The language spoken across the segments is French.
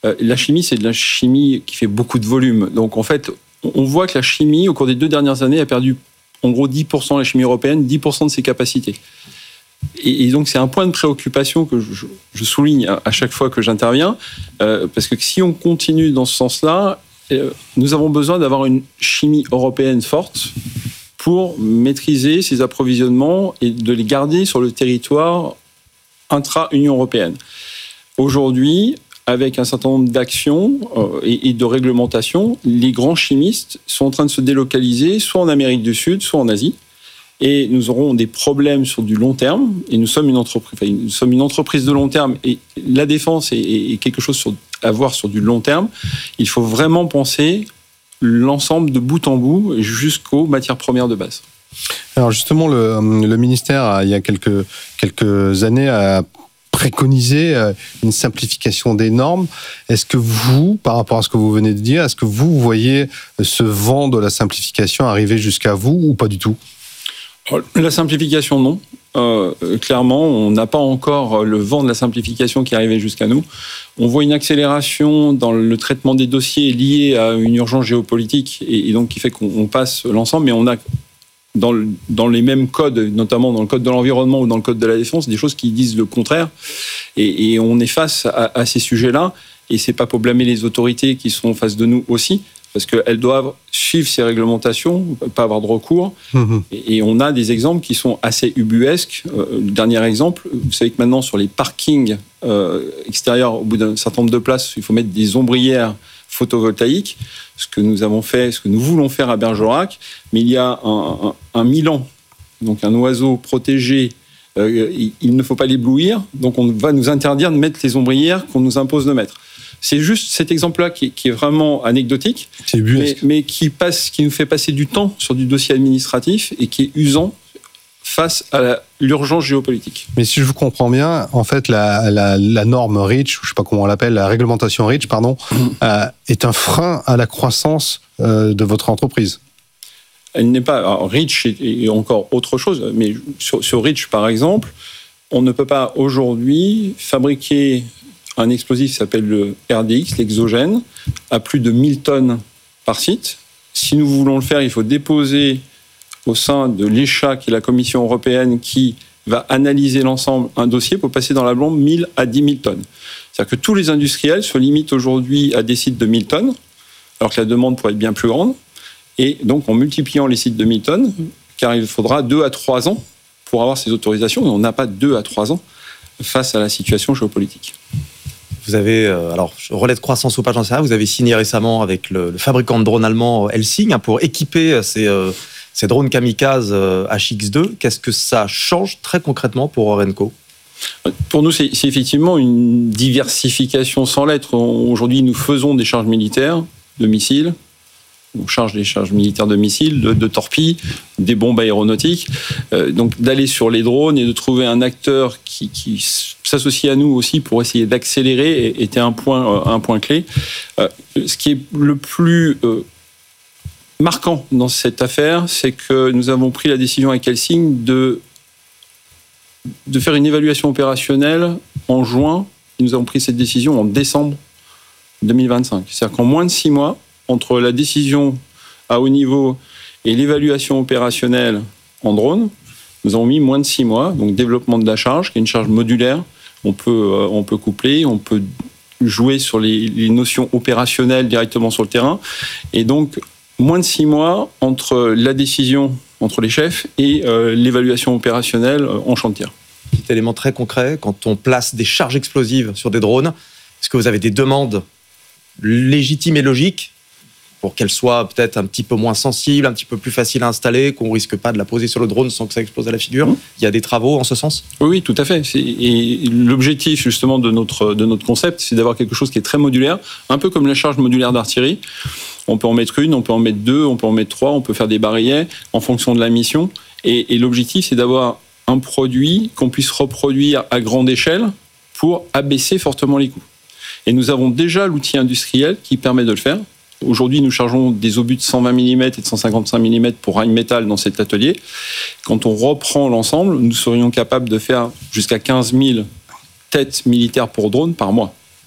La chimie, c'est de la chimie qui fait beaucoup de volume. Donc en fait, on voit que la chimie, au cours des 2 dernières années, a perdu en gros 10%, la chimie européenne, 10% de ses capacités. Et donc c'est un point de préoccupation que je souligne à chaque fois que j'interviens, parce que si on continue dans ce sens-là, nous avons besoin d'avoir une chimie européenne forte pour maîtriser ces approvisionnements et de les garder sur le territoire intra-Union européenne. Aujourd'hui, avec un certain nombre d'actions et de réglementations, les grands chimistes sont en train de se délocaliser, soit en Amérique du Sud, soit en Asie. Et nous aurons des problèmes sur du long terme. Et nous sommes une entreprise de long terme. Et la défense est quelque chose à voir sur du long terme. Il faut vraiment penser l'ensemble de bout en bout jusqu'aux matières premières de base. Alors justement, le ministère, il y a quelques années, a préconisé une simplification des normes. Est-ce que vous, par rapport à ce que vous venez de dire, est-ce que vous voyez ce vent de la simplification arriver jusqu'à vous ou pas du tout ? La simplification, non. Clairement, on n'a pas encore le vent de la simplification qui est arrivé jusqu'à nous. On voit une accélération dans le traitement des dossiers liés à une urgence géopolitique et donc qui fait qu'on passe l'ensemble, mais on a dans les mêmes codes, notamment dans le code de l'environnement ou dans le code de la défense, des choses qui disent le contraire. Et on est face à ces sujets-là. Et c'est pas pour blâmer les autorités qui sont en face de nous aussi, parce qu'elles doivent suivre ces réglementations, pas avoir de recours. Et on a des exemples qui sont assez ubuesques. Le dernier exemple, vous savez que maintenant, sur les parkings extérieurs, au bout d'un certain nombre de places, il faut mettre des ombrières photovoltaïques, ce que nous avons fait, ce que nous voulons faire à Bergerac. Mais il y a un milan, donc un oiseau protégé, il ne faut pas l'éblouir, donc on va nous interdire de mettre les ombrières qu'on nous impose de mettre. C'est juste cet exemple-là qui est vraiment anecdotique, mais qui nous fait passer du temps sur du dossier administratif et qui est usant face à l'urgence géopolitique. Mais si je vous comprends bien, en fait, la norme REACH, je ne sais pas comment on l'appelle, la réglementation REACH, est un frein à la croissance de votre entreprise. Elle n'est pas. Alors, REACH est encore autre chose, mais sur REACH, par exemple, on ne peut pas aujourd'hui fabriquer un explosif qui s'appelle le RDX, l'exogène, à plus de 1000 tonnes par site. Si nous voulons le faire, il faut déposer au sein de l'ECHA, qui est la Commission européenne, qui va analyser l'ensemble, un dossier pour passer dans la blonde 1000 à 10 000 tonnes. C'est-à-dire que tous les industriels se limitent aujourd'hui à des sites de 1000 tonnes, alors que la demande pourrait être bien plus grande. Et donc, en multipliant les sites de 1000 tonnes, car il faudra 2 à 3 ans pour avoir ces autorisations, et on n'a pas 2 à 3 ans face à la situation géopolitique. Vous avez, alors, relais de croissance ou pas, j'en sais rien, vous avez signé récemment avec le fabricant de drones allemand Helsing pour équiper ces drones kamikazes HX2. Qu'est-ce que ça change très concrètement pour Orenco ? Pour nous, c'est effectivement une diversification sans lettres. Aujourd'hui, nous faisons des charges militaires de missiles. On charge des charges militaires de missiles, de torpilles, des bombes aéronautiques. Donc d'aller sur les drones et de trouver un acteur qui s'associe à nous aussi pour essayer d'accélérer était un point clé. Ce qui est le plus marquant dans cette affaire, c'est que nous avons pris la décision avec Helsing de faire une évaluation opérationnelle en juin. Et nous avons pris cette décision en décembre 2025. C'est-à-dire qu'en moins de 6 mois, entre la décision à haut niveau et l'évaluation opérationnelle en drone, nous avons mis moins de 6 mois. Donc développement de la charge, qui est une charge modulaire. On peut coupler, on peut jouer sur les notions opérationnelles directement sur le terrain. Et donc, moins de 6 mois entre la décision entre les chefs et l'évaluation opérationnelle en champ de tir. Petit élément très concret, quand on place des charges explosives sur des drones, est-ce que vous avez des demandes légitimes et logiques pour qu'elle soit peut-être un petit peu moins sensible, un petit peu plus facile à installer, qu'on ne risque pas de la poser sur le drone sans que ça explose à la figure. Il y a des travaux en ce sens ? Oui, tout à fait. Et l'objectif justement de notre concept, c'est d'avoir quelque chose qui est très modulaire, un peu comme la charge modulaire d'artillerie. On peut en mettre une, on peut en mettre deux, on peut en mettre trois, on peut faire des barilets en fonction de la mission. Et l'objectif, c'est d'avoir un produit qu'on puisse reproduire à grande échelle pour abaisser fortement les coûts. Et nous avons déjà l'outil industriel qui permet de le faire. Aujourd'hui, nous chargeons des obus de 120 mm et de 155 mm pour Rheinmetall dans cet atelier. Quand on reprend l'ensemble, nous serions capables de faire jusqu'à 15 000 têtes militaires pour drone par mois.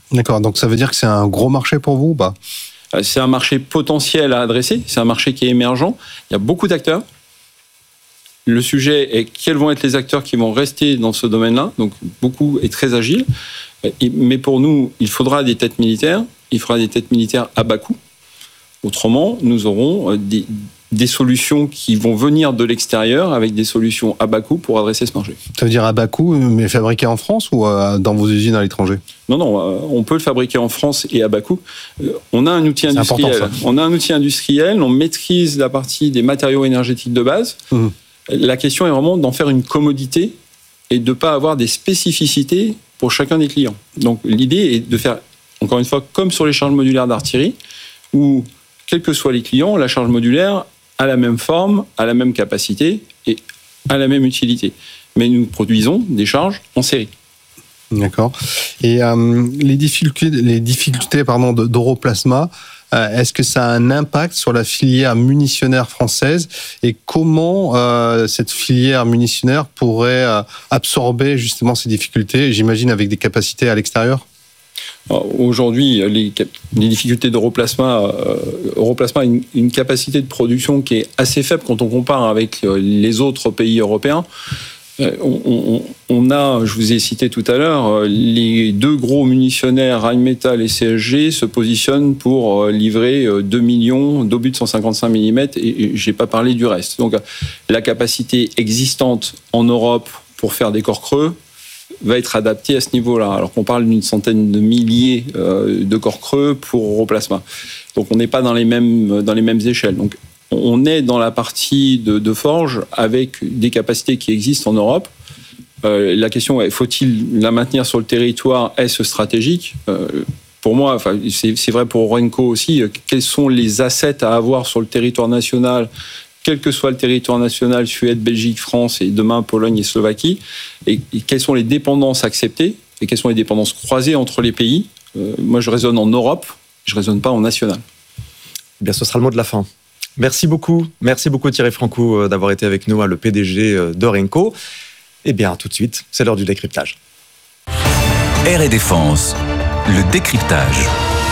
D'accord, donc ça veut dire que c'est un gros marché pour vous ou pas ? C'est un marché potentiel à adresser, c'est un marché qui est émergent. Il y a beaucoup d'acteurs. Le sujet est quels vont être les acteurs qui vont rester dans ce domaine-là. Donc beaucoup est très agile. Mais pour nous, il faudra des têtes militaires. Il faudra des têtes militaires à bas coût. Autrement, nous aurons des solutions qui vont venir de l'extérieur avec des solutions à bas coût pour adresser ce marché. Ça veut dire à bas coût, mais fabriqué en France ou dans vos usines à l'étranger ? Non, on peut le fabriquer en France et à bas coût. On a un outil industriel. On maîtrise la partie des matériaux énergétiques de base. Mmh. La question est vraiment d'en faire une commodité et de ne pas avoir des spécificités pour chacun des clients. Donc l'idée est de faire, encore une fois, comme sur les charges modulaires d'artillerie, où, quels que soient les clients, la charge modulaire a la même forme, a la même capacité et a la même utilité. Mais nous produisons des charges en série. D'accord. Et les difficultés d'Europlasma, est-ce que ça a un impact sur la filière munitionnaire française et comment cette filière munitionnaire pourrait absorber justement ces difficultés, j'imagine avec des capacités à l'extérieur ? Aujourd'hui, les difficultés d'Europlasma, Europlasma a une capacité de production qui est assez faible quand on compare avec les autres pays européens. On a, je vous ai cité tout à l'heure, les deux gros munitionnaires, Rheinmetall et CSG, se positionnent pour livrer 2 millions d'obus de 155 mm et je n'ai pas parlé du reste. Donc la capacité existante en Europe pour faire des corps creux va être adaptée à ce niveau-là, alors qu'on parle d'une centaine de milliers de corps creux pour Europlasma. Donc on n'est pas dans les mêmes échelles. Donc on est dans la partie de forge avec des capacités qui existent en Europe. La question est, faut-il la maintenir sur le territoire ? Est-ce stratégique ? Pour moi, enfin, c'est vrai pour Orenco aussi, quels sont les assets à avoir sur le territoire national, quel que soit le territoire national, Suède, Belgique, France et demain Pologne et Slovaquie, et quelles sont les dépendances acceptées et quelles sont les dépendances croisées entre les pays. Moi, je raisonne en Europe, je ne raisonne pas en national. Eh bien, ce sera le mot de la fin. Merci beaucoup Thierry Francou d'avoir été avec nous, le PDG d'Orenco. Eh bien, tout de suite, c'est l'heure du décryptage. Air et Défense, le décryptage.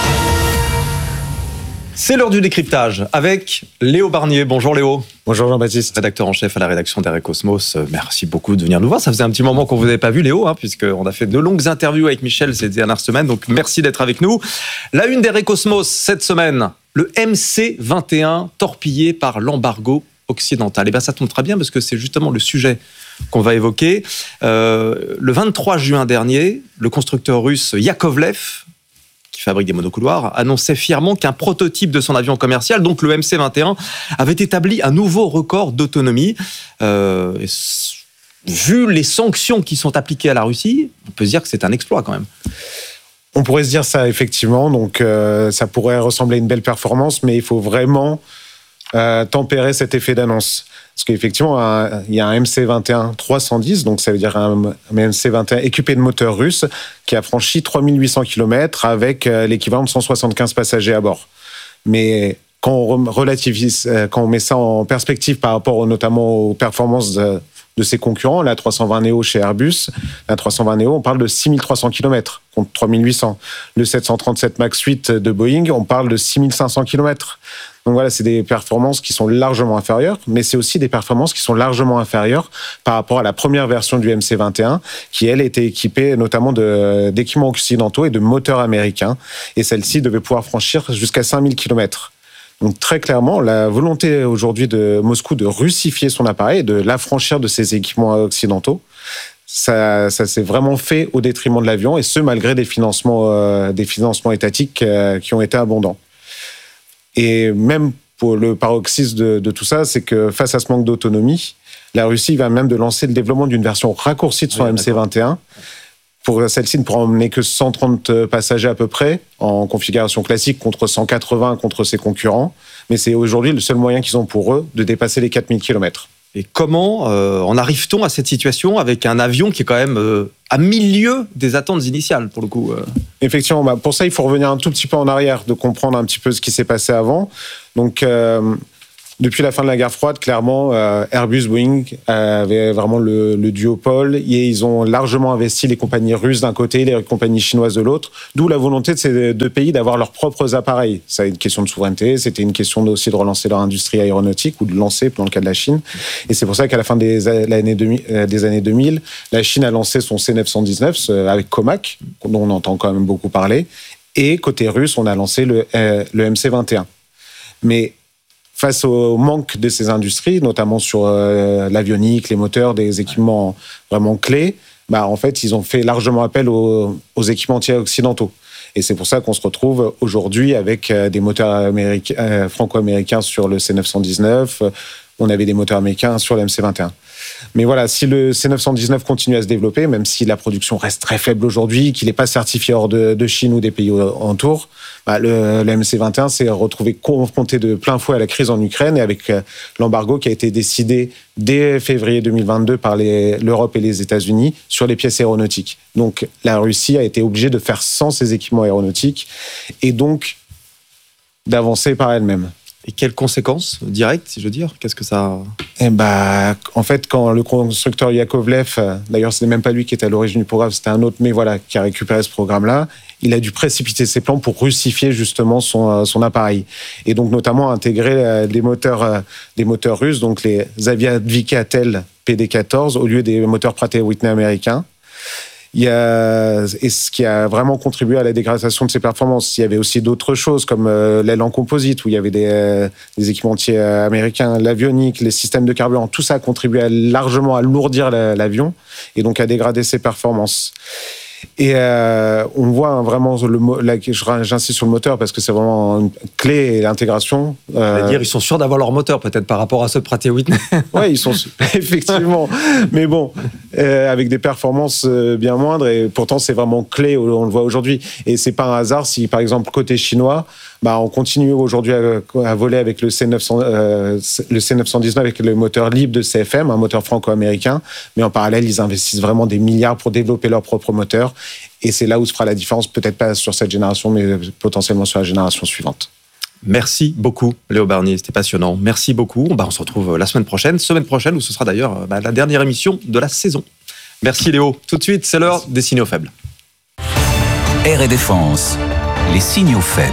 C'est l'heure du décryptage avec Léo Barnier. Bonjour Léo. Bonjour Jean-Baptiste. Rédacteur en chef à la rédaction d'Air et Cosmos. Merci beaucoup de venir nous voir. Ça faisait un petit moment qu'on ne vous avait pas vu Léo, puisqu'on a fait de longues interviews avec Michel ces dernières semaines. Donc merci d'être avec nous. La une d'Air et Cosmos cette semaine, le MC-21 torpillé par l'embargo occidental. Et bien ça tombe très bien parce que c'est justement le sujet qu'on va évoquer. Le 23 juin dernier, le constructeur russe Yakovlev, qui fabrique des monocouloirs, annonçait fièrement qu'un prototype de son avion commercial, donc le MC-21, avait établi un nouveau record d'autonomie. Vu les sanctions qui sont appliquées à la Russie, on peut se dire que c'est un exploit quand même. On pourrait se dire ça, effectivement. Donc, ça pourrait ressembler à une belle performance, mais il faut vraiment tempérer cet effet d'annonce. Parce qu'effectivement, il y a un MC-21 310, donc ça veut dire un MC-21 équipé de moteurs russes qui a franchi 3800 km avec l'équivalent de 175 passagers à bord. Mais quand on relativise, quand on met ça en perspective par rapport notamment aux performances de ses concurrents, la 320 Neo chez Airbus, la 320 Neo, on parle de 6300 km contre 3800. Le 737 MAX 8 de Boeing, on parle de 6500 km. Donc voilà, c'est des performances qui sont largement inférieures, mais c'est aussi des performances qui sont largement inférieures par rapport à la première version du MC-21, qui, elle, était équipée notamment d'équipements occidentaux et de moteurs américains. Et celle-ci devait pouvoir franchir jusqu'à 5000 km. Donc très clairement, la volonté aujourd'hui de Moscou de russifier son appareil et de l'affranchir de ses équipements occidentaux, ça s'est vraiment fait au détriment de l'avion, et ce, malgré des financements étatiques qui ont été abondants. Et même pour le paroxysme de tout ça, c'est que face à ce manque d'autonomie, la Russie va même de lancer le développement d'une version raccourcie de son MC-21. Pour celle-ci, ne pourra emmener que 130 passagers à peu près, en configuration classique, contre 180 contre ses concurrents. Mais c'est aujourd'hui le seul moyen qu'ils ont pour eux de dépasser les 4000 km. Et comment en arrive-t-on à cette situation avec un avion qui est quand même à milieu des attentes initiales, pour le coup Effectivement, pour ça, il faut revenir un tout petit peu en arrière, de comprendre un petit peu ce qui s'est passé avant. Donc, Depuis la fin de la guerre froide, clairement, Airbus, Boeing avaient vraiment le duopole et ils ont largement investi les compagnies russes d'un côté, les compagnies chinoises de l'autre, d'où la volonté de ces deux pays d'avoir leurs propres appareils. Ça a une question de souveraineté, c'était une question aussi de relancer leur industrie aéronautique ou de lancer dans le cas de la Chine. Et c'est pour ça qu'à la fin des années 2000, la Chine a lancé son C919 avec Comac, dont on entend quand même beaucoup parler, et côté russe, on a lancé le MC-21. Mais face au manque de ces industries, notamment sur l'avionique, les moteurs, des équipements vraiment clés, en fait, ils ont fait largement appel aux équipementiers occidentaux. Et c'est pour ça qu'on se retrouve aujourd'hui avec des moteurs franco-américains sur le C919. On avait des moteurs américains sur le MC-21. Mais voilà, si le C919 continue à se développer, même si la production reste très faible aujourd'hui, qu'il n'est pas certifié hors de Chine ou des pays autour, le MC-21 s'est retrouvé confronté de plein fouet à la crise en Ukraine et avec l'embargo qui a été décidé dès février 2022 par l'Europe et les États-Unis sur les pièces aéronautiques. Donc la Russie a été obligée de faire sans ces équipements aéronautiques et donc d'avancer par elle-même. Et quelles conséquences directes, si je veux dire? Qu'est-ce que ça... En fait, quand le constructeur Yakovlev, d'ailleurs, ce n'est même pas lui qui était à l'origine du programme, c'était un autre, mais voilà, qui a récupéré ce programme-là, il a dû précipiter ses plans pour russifier justement son appareil. Et donc, notamment, intégrer des moteurs russes, donc les Aviavicatel PD-14, au lieu des moteurs Pratt & Whitney américains. Et ce qui a vraiment contribué à la dégradation de ses performances. Il y avait aussi d'autres choses comme l'aile en composite où il y avait des équipementiers américains, l'avionique, les systèmes de carburant. Tout ça a contribué largement à alourdir l'avion et donc à dégrader ses performances. Et on voit vraiment, j'insiste sur le moteur parce que c'est vraiment une clé et l'intégration. C'est-à-dire, ils sont sûrs d'avoir leur moteur peut-être par rapport à ceux de Pratt & Whitney. Oui, ils sont effectivement. Mais bon, avec des performances bien moindres et pourtant c'est vraiment clé, on le voit aujourd'hui. Et c'est pas un hasard si par exemple côté chinois, on continue aujourd'hui à voler avec le C919 avec le moteur libre de CFM, un moteur franco-américain, mais en parallèle, ils investissent vraiment des milliards pour développer leur propre moteur. Et c'est là où se fera la différence, peut-être pas sur cette génération, mais potentiellement sur la génération suivante. Merci beaucoup, Léo Barnier, c'était passionnant. Merci beaucoup. On se retrouve la semaine prochaine où ce sera d'ailleurs la dernière émission de la saison. Merci Léo. Tout de suite, c'est l'heure des signaux faibles. Air et Défense, les signaux faibles.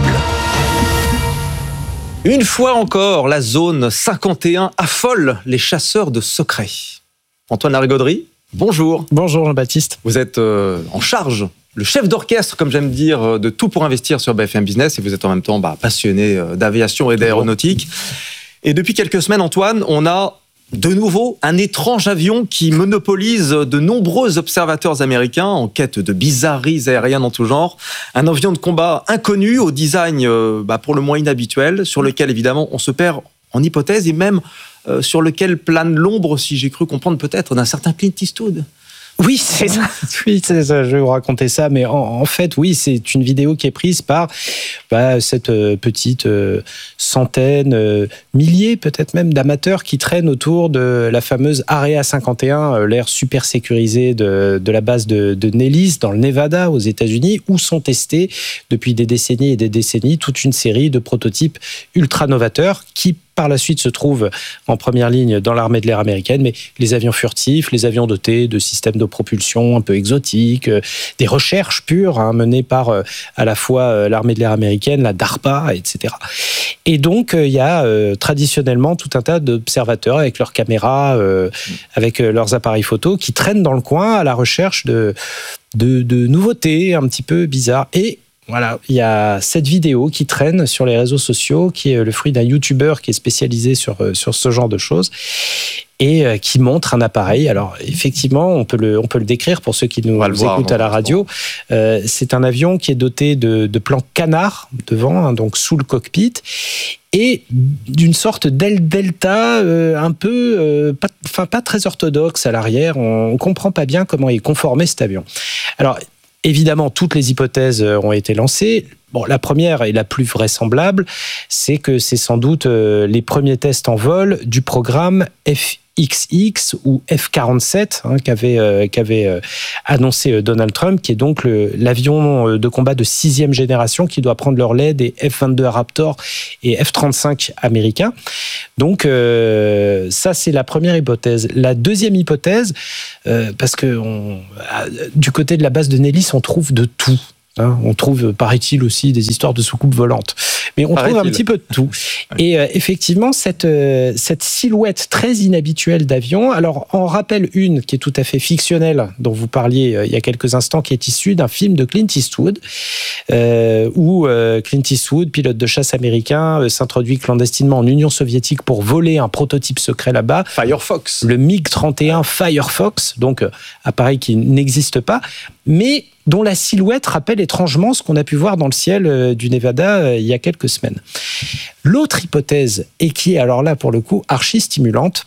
Une fois encore, la zone 51 affole les chasseurs de secrets. Antoine Larigauderie, bonjour. Bonjour Jean-Baptiste. Vous êtes en charge, le chef d'orchestre, comme j'aime dire, de Tout pour investir sur BFM Business et vous êtes en même temps passionné d'aviation et d'aéronautique. Et depuis quelques semaines, Antoine, on a de nouveau un étrange avion qui monopolise de nombreux observateurs américains en quête de bizarreries aériennes en tout genre. Un avion de combat inconnu, au design pour le moins inhabituel, sur lequel évidemment on se perd en hypothèse et même sur lequel plane l'ombre, si j'ai cru comprendre peut-être, d'un certain Clint Eastwood. Oui, c'est ça. Oui, c'est ça. Je vais vous raconter ça. Mais en fait, oui, c'est une vidéo qui est prise par cette petite centaine, milliers peut-être même d'amateurs qui traînent autour de la fameuse Area 51, l'aire super sécurisée de la base de Nellis dans le Nevada aux États-Unis, où sont testés depuis des décennies et des décennies toute une série de prototypes ultra novateurs qui par la suite se trouvent en première ligne dans l'armée de l'air américaine, mais les avions furtifs, les avions dotés de systèmes de propulsion un peu exotiques, des recherches pures menées par à la fois l'armée de l'air américaine, la DARPA, etc. Et donc, il y a traditionnellement tout un tas d'observateurs avec leurs caméras, avec leurs appareils photo, qui traînent dans le coin à la recherche de nouveautés un petit peu bizarres. Et voilà, il y a cette vidéo qui traîne sur les réseaux sociaux, qui est le fruit d'un YouTuber qui est spécialisé sur ce genre de choses et qui montre un appareil. Alors effectivement, on peut le décrire pour ceux qui nous écoutent à la radio. C'est un avion qui est doté de plans canard devant, donc sous le cockpit, et d'une sorte d'aile delta un peu, pas très orthodoxe à l'arrière. On comprend pas bien comment est conformé cet avion. Alors évidemment, toutes les hypothèses ont été lancées. Bon, la première et la plus vraisemblable, c'est que c'est sans doute les premiers tests en vol du programme FXX ou F-47 qu'avait annoncé Donald Trump, qui est donc l'avion de combat de 6e génération qui doit prendre le relais des F-22 Raptor et F-35 américains. Donc ça, c'est la première hypothèse. La deuxième hypothèse, parce que du côté de la base de Nellis, on trouve de tout. On trouve, paraît-il, aussi des histoires de soucoupes volantes. Mais on trouve un petit peu de tout. Et effectivement, cette silhouette très inhabituelle d'avion, alors on rappelle une qui est tout à fait fictionnelle, dont vous parliez il y a quelques instants, qui est issue d'un film de Clint Eastwood, où Clint Eastwood, pilote de chasse américain, s'introduit clandestinement en Union soviétique pour voler un prototype secret là-bas. Firefox. Le MiG-31 Firefox, donc appareil qui n'existe pas, mais dont la silhouette rappelle étrangement ce qu'on a pu voir dans le ciel du Nevada il y a quelques semaines. L'autre hypothèse, et qui est alors là pour le coup archi stimulante,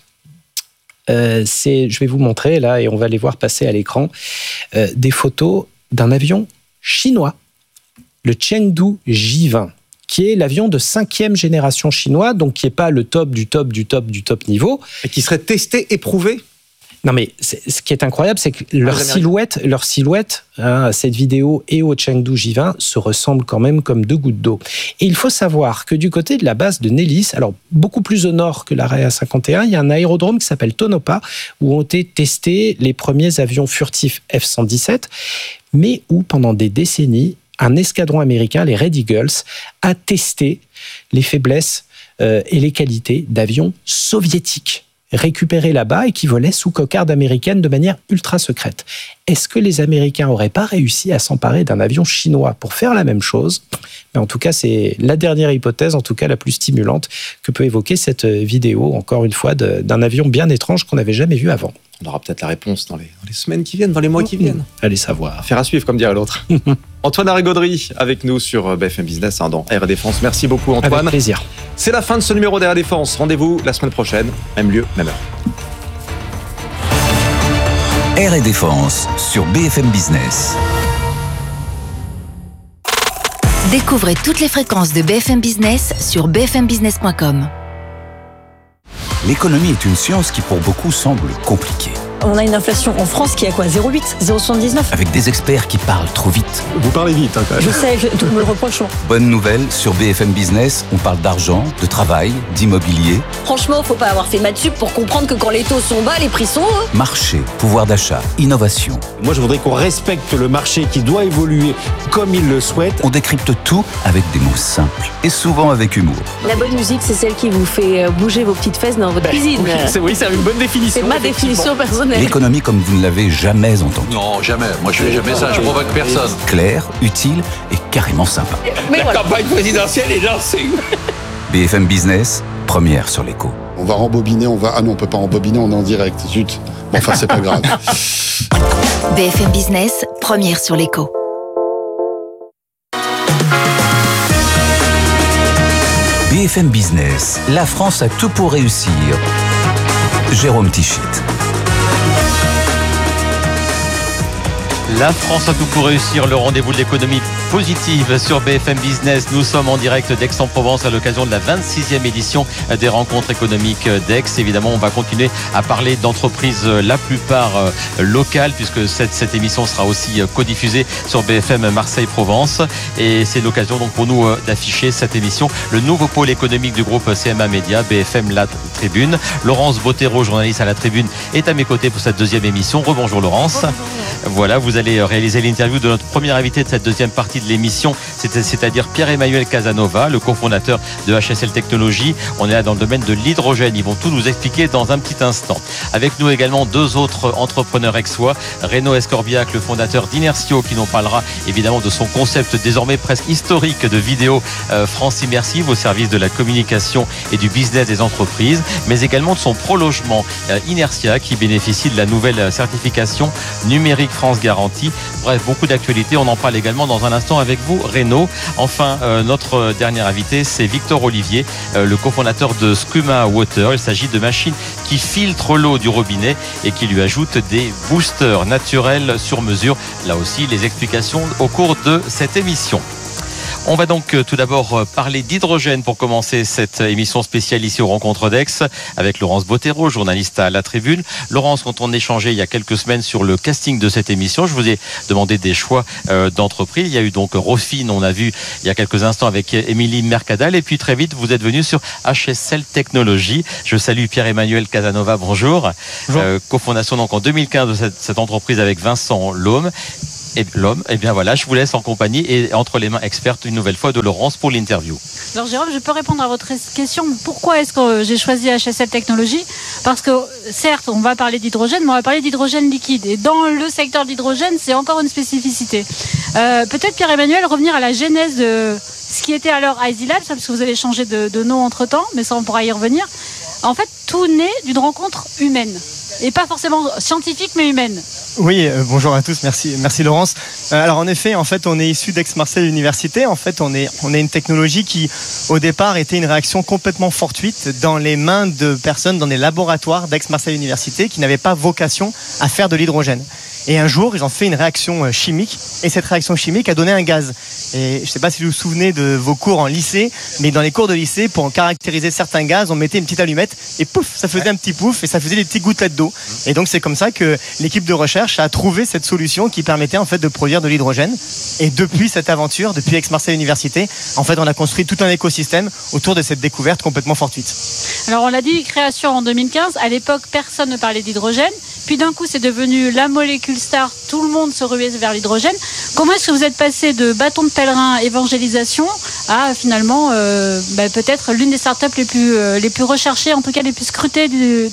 je vais vous montrer là, et on va les voir passer à l'écran, des photos d'un avion chinois, le Chengdu J-20, qui est l'avion de 5e génération chinois, donc qui n'est pas le top du top du top du top niveau. Et qui serait testé, éprouvé. Non, mais ce qui est incroyable, c'est que leur silhouette, à cette vidéo et au Chengdu J-20 se ressemblent quand même comme deux gouttes d'eau. Et il faut savoir que du côté de la base de Nellis, alors beaucoup plus au nord que l'Area 51, il y a un aérodrome qui s'appelle Tonopah, où ont été testés les premiers avions furtifs F-117, mais où pendant des décennies, un escadron américain, les Red Eagles, a testé les faiblesses et les qualités d'avions soviétiques récupérés là-bas et qui volaient sous cocarde américaine de manière ultra secrète. Est-ce que les Américains n'auraient pas réussi à s'emparer d'un avion chinois pour faire la même chose ? Mais en tout cas, c'est la dernière hypothèse, en tout cas la plus stimulante, que peut évoquer cette vidéo, encore une fois, d'un avion bien étrange qu'on n'avait jamais vu avant. On aura peut-être la réponse dans les semaines qui viennent, dans les mois qui viennent. Allez savoir. Affaire à suivre, comme dirait l'autre. Antoine Larrey-Gaudry avec nous sur BFM Business dans Air Défense. Merci beaucoup, Antoine. Avec plaisir. C'est la fin de ce numéro d'Air Défense. Rendez-vous la semaine prochaine, même lieu, même heure. Air Défense sur BFM Business. Découvrez toutes les fréquences de BFM Business sur bfmbusiness.com. L'économie est une science qui pour beaucoup semble compliquée. On a une inflation en France qui est à quoi ? 0,8 ? 0,79 ? Avec des experts qui parlent trop vite. Vous parlez vite, quand même. Je sais, tout me le reproche. Bonne nouvelle, sur BFM Business, on parle d'argent, de travail, d'immobilier. Franchement, faut pas avoir fait maths sup pour comprendre que quand les taux sont bas, les prix sont hauts. Marché, pouvoir d'achat, innovation. Moi, je voudrais qu'on respecte le marché qui doit évoluer comme il le souhaite. On décrypte tout avec des mots simples et souvent avec humour. La bonne musique, c'est celle qui vous fait bouger vos petites fesses dans votre cuisine. Oui, c'est une bonne définition. C'est ma définition personnelle. L'économie comme vous ne l'avez jamais entendue. Non, jamais. Moi, je fais jamais ça. Je provoque personne. Claire, utile et carrément sympa. Mais voilà. Campagne présidentielle est lancée. BFM Business, première sur l'écho. On va rembobiner, Ah non, on peut pas rembobiner, on est en direct. Zut. Bon, enfin, c'est pas grave. BFM Business, première sur l'écho. BFM Business, la France a tout pour réussir. Jérôme Tichit. La France a tout pour réussir, le rendez-vous de l'économie positive sur BFM Business. Nous sommes en direct d'Aix-en-Provence à l'occasion de la 26e édition des rencontres économiques d'Aix. Évidemment, on va continuer à parler d'entreprises, la plupart locales, puisque cette émission sera aussi codiffusée sur BFM Marseille-Provence. Et c'est l'occasion donc pour nous d'afficher cette émission, le nouveau pôle économique du groupe CMA Média, BFM La Tribune. Laurence Bottero, journaliste à La Tribune, est à mes côtés pour cette deuxième émission. Rebonjour Laurence. Bonjour. Voilà, vous allez réaliser l'interview de notre premier invité de cette deuxième partie de l'émission, c'est-à-dire Pierre-Emmanuel Casanova, le cofondateur de HSL Technologies. On est là dans le domaine de l'hydrogène. Ils vont tout nous expliquer dans un petit instant. Avec nous également deux autres entrepreneurs aixois, Renaud Escorbiac, le fondateur d'Inertio, qui nous parlera évidemment de son concept désormais presque historique de vidéo France Immersive au service de la communication et du business des entreprises, mais également de son prolongement Inertia, qui bénéficie de la nouvelle certification numérique France Garantie. Bref, beaucoup d'actualités. On en parle également dans un instant avec vous, Renaud. Enfin, notre dernier invité, c'est Victor Olivier, le cofondateur de Skuma Water. Il s'agit de machines qui filtrent l'eau du robinet et qui lui ajoutent des boosters naturels sur mesure. Là aussi, les explications au cours de cette émission. On va donc tout d'abord parler d'hydrogène pour commencer cette émission spéciale ici aux Rencontres d'Aix avec Laurence Bottero, journaliste à La Tribune. Laurence, quand on échangeait il y a quelques semaines sur le casting de cette émission, je vous ai demandé des choix d'entreprise. Il y a eu donc Rofin, on a vu il y a quelques instants avec Émilie Mercadal, et puis très vite vous êtes venu sur HSL Technologies. Je salue Pierre-Emmanuel Casanova, bonjour. Cofondation donc en 2015 de cette entreprise avec Vincent Laume. Et bien voilà, je vous laisse en compagnie et entre les mains expertes une nouvelle fois de Laurence pour l'interview. Alors Jérôme, je peux répondre à votre question. Pourquoi est-ce que j'ai choisi HSL Technologies ? Parce que certes, on va parler d'hydrogène, mais on va parler d'hydrogène liquide. Et dans le secteur de l'hydrogène, c'est encore une spécificité. Peut-être Pierre-Emmanuel, revenir à la genèse de ce qui était alors Easy Labs, parce que vous avez changé de nom entre-temps, mais ça on pourra y revenir. En fait, tout naît d'une rencontre humaine. Et pas forcément scientifique, mais humaine. Oui, bonjour à tous, merci Laurence. Alors en effet, on est issu d'Aix-Marseille Université. En fait, on est une technologie qui, au départ, était une réaction complètement fortuite dans les mains de personnes dans des laboratoires d'Aix-Marseille Université qui n'avaient pas vocation à faire de l'hydrogène. Et un jour, ils ont fait une réaction chimique, et cette réaction chimique a donné un gaz. Et je ne sais pas si vous vous souvenez de vos cours en lycée, mais dans les cours de lycée, pour caractériser certains gaz, on mettait une petite allumette, et pouf, ça faisait un petit pouf, et ça faisait des petites gouttelettes d'eau. Et donc c'est comme ça que l'équipe de recherche a trouvé cette solution qui permettait en fait de produire de l'hydrogène. Et depuis cette aventure, depuis Aix-Marseille Université, en fait, on a construit tout un écosystème autour de cette découverte complètement fortuite. Alors on l'a dit, création en 2015. À l'époque, personne ne parlait d'hydrogène. Puis d'un coup, c'est devenu la molécule star. Tout le monde se ruait vers l'hydrogène. Comment est-ce que vous êtes passé de bâton de pèlerin évangélisation à finalement peut-être l'une des startups les plus recherchées, en tout cas les plus scrutées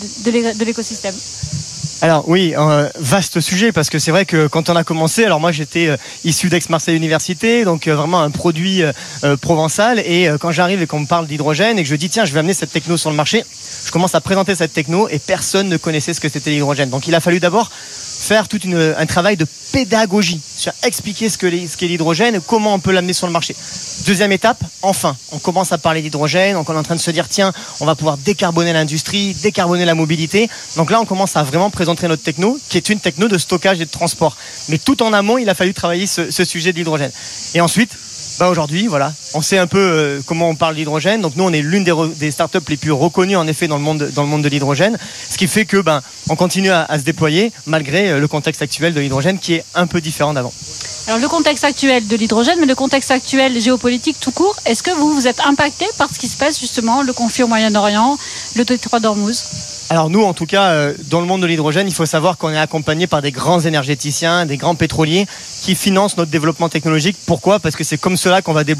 de l'écosystème? Alors oui, vaste sujet, parce que c'est vrai que quand on a commencé, alors moi j'étais issu d'Aix-Marseille Université, donc vraiment un produit provençal, et quand j'arrive et qu'on me parle d'hydrogène et que je dis tiens, je vais amener cette techno sur le marché, je commence à présenter cette techno et personne ne connaissait ce que c'était l'hydrogène. Donc il a fallu d'abord faire tout un travail de pédagogie, sur expliquer ce qu'est l'hydrogène et comment on peut l'amener sur le marché. Deuxième étape, enfin, on commence à parler d'hydrogène, donc on est en train de se dire tiens, on va pouvoir décarboner l'industrie, décarboner la mobilité. Donc là, on commence à vraiment présenter notre techno, qui est une techno de stockage et de transport. Mais tout en amont, il a fallu travailler ce sujet de l'hydrogène. Et ensuite, aujourd'hui, voilà, on sait un peu comment on parle d'hydrogène. Donc nous, on est l'une des startups les plus reconnues en effet dans le monde de l'hydrogène, ce qui fait que on continue à se déployer malgré le contexte actuel de l'hydrogène qui est un peu différent d'avant. Alors le contexte actuel de l'hydrogène, mais le contexte actuel géopolitique tout court, est-ce que vous êtes impacté par ce qui se passe justement, le conflit au Moyen-Orient, le détroit d'Ormuz? Alors nous, en tout cas, dans le monde de l'hydrogène, il faut savoir qu'on est accompagné par des grands énergéticiens, des grands pétroliers qui financent notre développement technologique. Pourquoi ? Parce que c'est comme cela qu'on va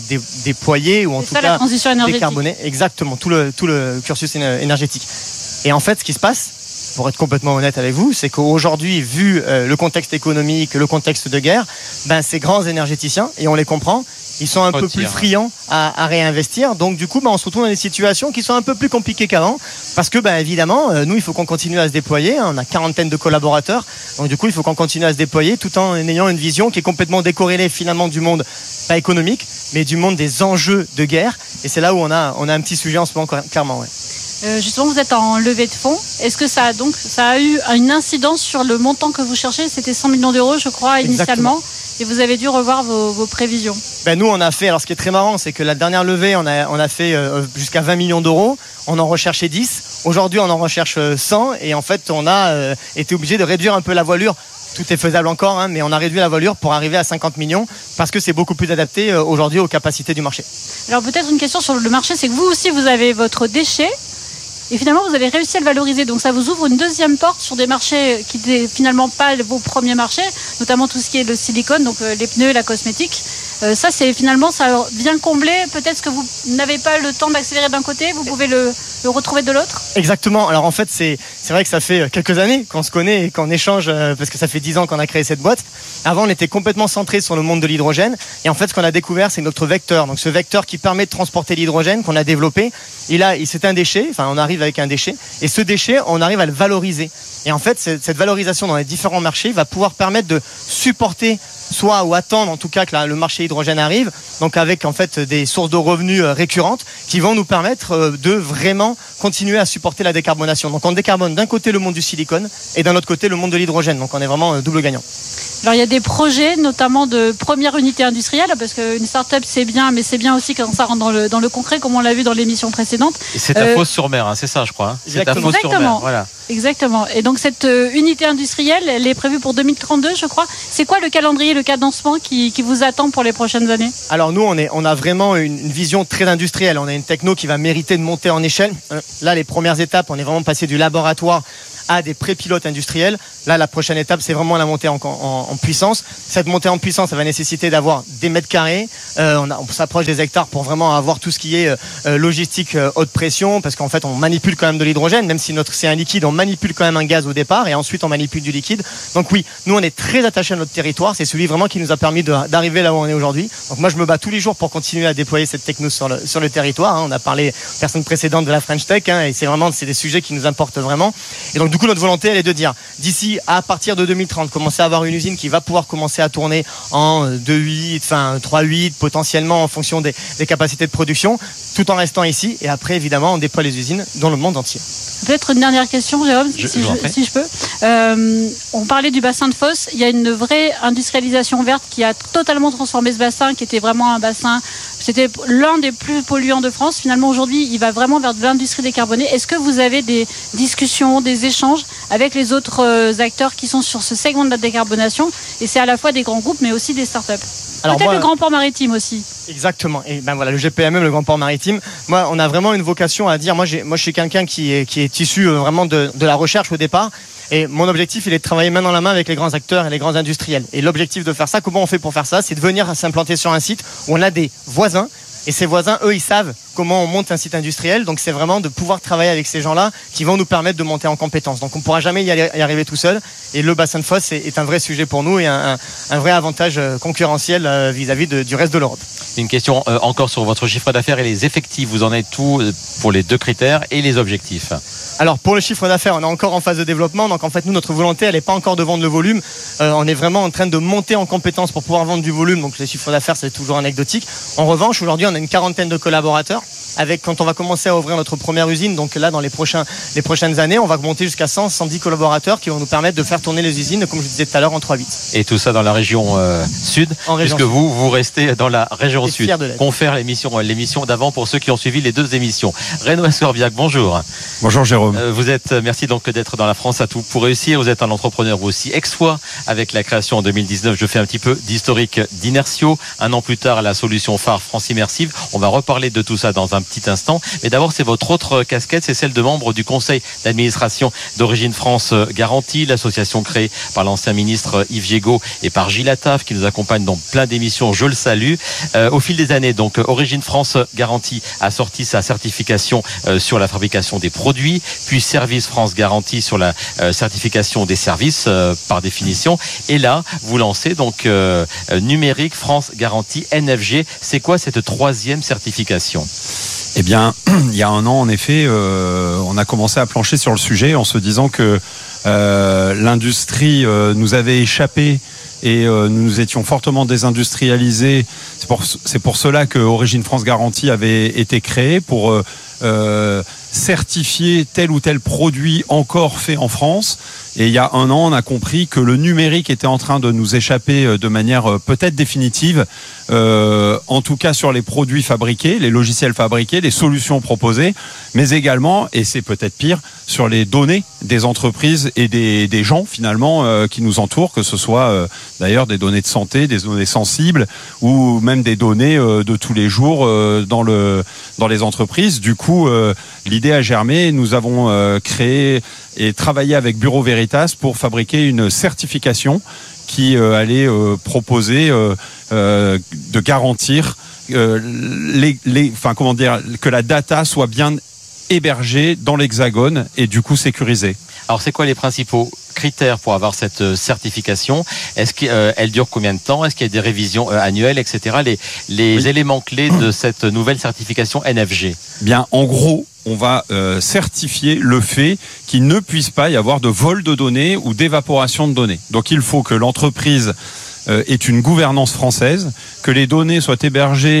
déployer ou en tout cas décarboner exactement tout le cursus énergétique. Et en fait, ce qui se passe, pour être complètement honnête avec vous, c'est qu'aujourd'hui, vu le contexte économique, le contexte de guerre, ces grands énergéticiens, et on les comprend, ils sont un peu plus friands à réinvestir. Donc du coup, on se retrouve dans des situations qui sont un peu plus compliquées qu'avant. Parce que évidemment, nous, il faut qu'on continue à se déployer. On a quarantaine de collaborateurs. Donc du coup, il faut qu'on continue à se déployer tout en ayant une vision qui est complètement décorrélée finalement du monde, pas économique, mais du monde des enjeux de guerre. Et c'est là où on a un petit sujet en ce moment, clairement. Ouais. Justement, vous êtes en levée de fonds. Est-ce que ça a eu une incidence sur le montant que vous cherchez ? C'était 100 millions d'euros, je crois, initialement. Exactement. Et vous avez dû revoir vos prévisions. Nous, on a fait, alors ce qui est très marrant, c'est que la dernière levée, on a fait jusqu'à 20 millions d'euros. On en recherchait 10. Aujourd'hui, on en recherche 100. Et en fait, on a été obligé de réduire un peu la voilure. Tout est faisable encore, mais on a réduit la voilure pour arriver à 50 millions parce que c'est beaucoup plus adapté aujourd'hui aux capacités du marché. Alors peut-être une question sur le marché, c'est que vous aussi, vous avez votre déchet. Et finalement, vous avez réussi à le valoriser. Donc ça vous ouvre une deuxième porte sur des marchés qui n'étaient finalement pas vos premiers marchés, notamment tout ce qui est le silicone, donc les pneus et la cosmétique. Ça, ça vient combler peut-être ce que vous n'avez pas le temps d'accélérer d'un côté, vous pouvez le retrouver de l'autre. Exactement. Alors en fait, c'est vrai que ça fait quelques années qu'on se connaît et qu'on échange, parce que ça fait 10 ans qu'on a créé cette boîte. Avant, on était complètement centré sur le monde de l'hydrogène. Et en fait, ce qu'on a découvert, c'est notre vecteur. Donc ce vecteur qui permet de transporter l'hydrogène qu'on a développé. Et là, c'est un déchet. Enfin, on arrive avec un déchet. Et ce déchet, on arrive à le valoriser. Et en fait, cette valorisation dans les différents marchés va pouvoir permettre de supporter ou attendre en tout cas que le marché hydrogène arrive, donc avec en fait des sources de revenus récurrentes qui vont nous permettre de vraiment continuer à supporter la décarbonation. Donc on décarbone d'un côté le monde du silicone et d'un autre côté le monde de l'hydrogène. Donc on est vraiment double gagnant. Alors il y a des projets, notamment de première unité industrielle, parce qu'une start-up c'est bien, mais c'est bien aussi quand ça rentre dans le concret, comme on l'a vu dans l'émission précédente. Et c'est à Fos-sur-Mer, c'est ça, je crois. C'est à Fos-sur-Mer. Voilà. Exactement. Et donc cette unité industrielle, elle est prévue pour 2032, je crois. C'est quoi le calendrier, le cadencement qui vous attend pour les prochaines années ? Alors nous, on a vraiment une vision très industrielle. On a une techno qui va mériter de monter en échelle. Là, les premières étapes, on est vraiment passé du laboratoire à des pré-pilotes industriels. Là, la prochaine étape, c'est vraiment la montée en puissance. Cette montée en puissance, ça va nécessiter d'avoir des mètres carrés. On s'approche des hectares pour vraiment avoir tout ce qui est logistique haute pression, parce qu'en fait, on manipule quand même de l'hydrogène, même si c'est un liquide, on manipule quand même un gaz au départ, et ensuite on manipule du liquide. Donc oui, nous, on est très attachés à notre territoire. C'est celui vraiment qui nous a permis d'arriver là où on est aujourd'hui. Donc moi, je me bats tous les jours pour continuer à déployer cette techno sur le territoire. On a parlé personnes précédentes de la French Tech, et c'est des sujets qui nous importent vraiment. Et donc du coup, notre volonté, elle est de dire, d'ici à partir de 2030, commencer à avoir une usine qui va pouvoir commencer à tourner en 2.8, 3.8, potentiellement en fonction des capacités de production, tout en restant ici. Et après, évidemment, on déploie les usines dans le monde entier. Peut-être une dernière question, Jérôme, si je peux. On parlait du bassin de Fos. Il y a une vraie industrialisation verte qui a totalement transformé ce bassin, qui était vraiment un bassin... C'était l'un des plus polluants de France. Finalement, aujourd'hui, il va vraiment vers de l'industrie décarbonée. Est-ce que vous avez des discussions, des échanges avec les autres acteurs qui sont sur ce segment de la décarbonation ? Et c'est à la fois des grands groupes, mais aussi des startups. Peut-être le Grand Port Maritime aussi. Exactement. Et ben voilà, le GPMM, le Grand Port Maritime. Moi, on a vraiment une vocation à dire. Moi, je suis quelqu'un qui est issu vraiment de la recherche au départ. Et mon objectif, il est de travailler main dans la main avec les grands acteurs et les grands industriels. Et l'objectif de faire ça, comment on fait pour faire ça ? C'est de venir s'implanter sur un site où on a des voisins. Et ces voisins, eux, ils savent comment on monte un site industriel. Donc, c'est vraiment de pouvoir travailler avec ces gens-là qui vont nous permettre de monter en compétences. Donc, on ne pourra jamais y arriver tout seul. Et le bassin de Fos est un vrai sujet pour nous et un vrai avantage concurrentiel vis-à-vis du reste de l'Europe. Une question encore sur votre chiffre d'affaires et les effectifs. Vous en êtes tout pour les 2 critères et les objectifs ? Alors, pour le chiffre d'affaires, on est encore en phase de développement. Donc, en fait, nous, notre volonté, elle n'est pas encore de vendre le volume. On est vraiment en train de monter en compétences pour pouvoir vendre du volume. Donc, les chiffres d'affaires, c'est toujours anecdotique. En revanche, aujourd'hui, on a une quarantaine de collaborateurs. Quand on va commencer à ouvrir notre première usine, donc là, dans les prochaines années, on va monter jusqu'à 110 collaborateurs qui vont nous permettre de faire tourner les usines, comme je disais tout à l'heure, en 3-8. Et tout ça dans la région sud, puisque vous restez dans la région sud. Confère l'émission d'avant pour ceux qui ont suivi les 2 émissions. Renaud Ascorbiac, bonjour. Bonjour Jérôme. Merci donc d'être dans la France à tout pour réussir. Vous êtes un entrepreneur vous aussi ex-fois avec la création en 2019. Je fais un petit peu d'historique d'Inertio. Un an plus tard, la solution phare France Immersive. On va reparler de tout ça dans un petit instant. Mais d'abord, c'est votre autre casquette, c'est celle de membre du conseil d'administration d'Origine France Garantie, l'association créée par l'ancien ministre Yves Jégo et par Gilles Attaf, qui nous accompagne dans plein d'émissions. Je le salue. Au fil des années, donc, Origine France Garantie a sorti sa certification sur la fabrication des produits, puis Service France Garantie sur la certification des services, par définition. Et là, vous lancez donc Numérique France Garantie, NFG. C'est quoi cette 3e certification ? Eh bien, il y a un an, en effet, on a commencé à plancher sur le sujet en se disant que l'industrie nous avait échappé et nous étions fortement désindustrialisés. C'est pour cela que Origine France Garantie avait été créée pour certifier tel ou tel produit encore fait en France. Et il y a un an, on a compris que le numérique était en train de nous échapper de manière peut-être définitive, en tout cas sur les produits fabriqués, les logiciels fabriqués, les solutions proposées, mais également, et c'est peut-être pire, sur les données des entreprises et des gens finalement qui nous entourent, que ce soit d'ailleurs des données de santé, des données sensibles ou même des données de tous les jours dans les entreprises. Du coup, l'idée a germé. Nous avons créé et travaillé avec Bureau Veritas pour fabriquer une certification qui allait proposer de garantir que la data soit bien hébergée dans l'Hexagone et du coup sécurisée. Alors, c'est quoi les principaux critères pour avoir cette certification ? Est-ce qu'elle dure combien de temps ? Est-ce qu'il y a des révisions annuelles, etc. Les éléments clés de cette nouvelle certification NFG. Bien, en gros, on va certifier le fait qu'il ne puisse pas y avoir de vol de données ou d'évaporation de données. Donc, il faut que l'entreprise ait une gouvernance française, que les données soient hébergées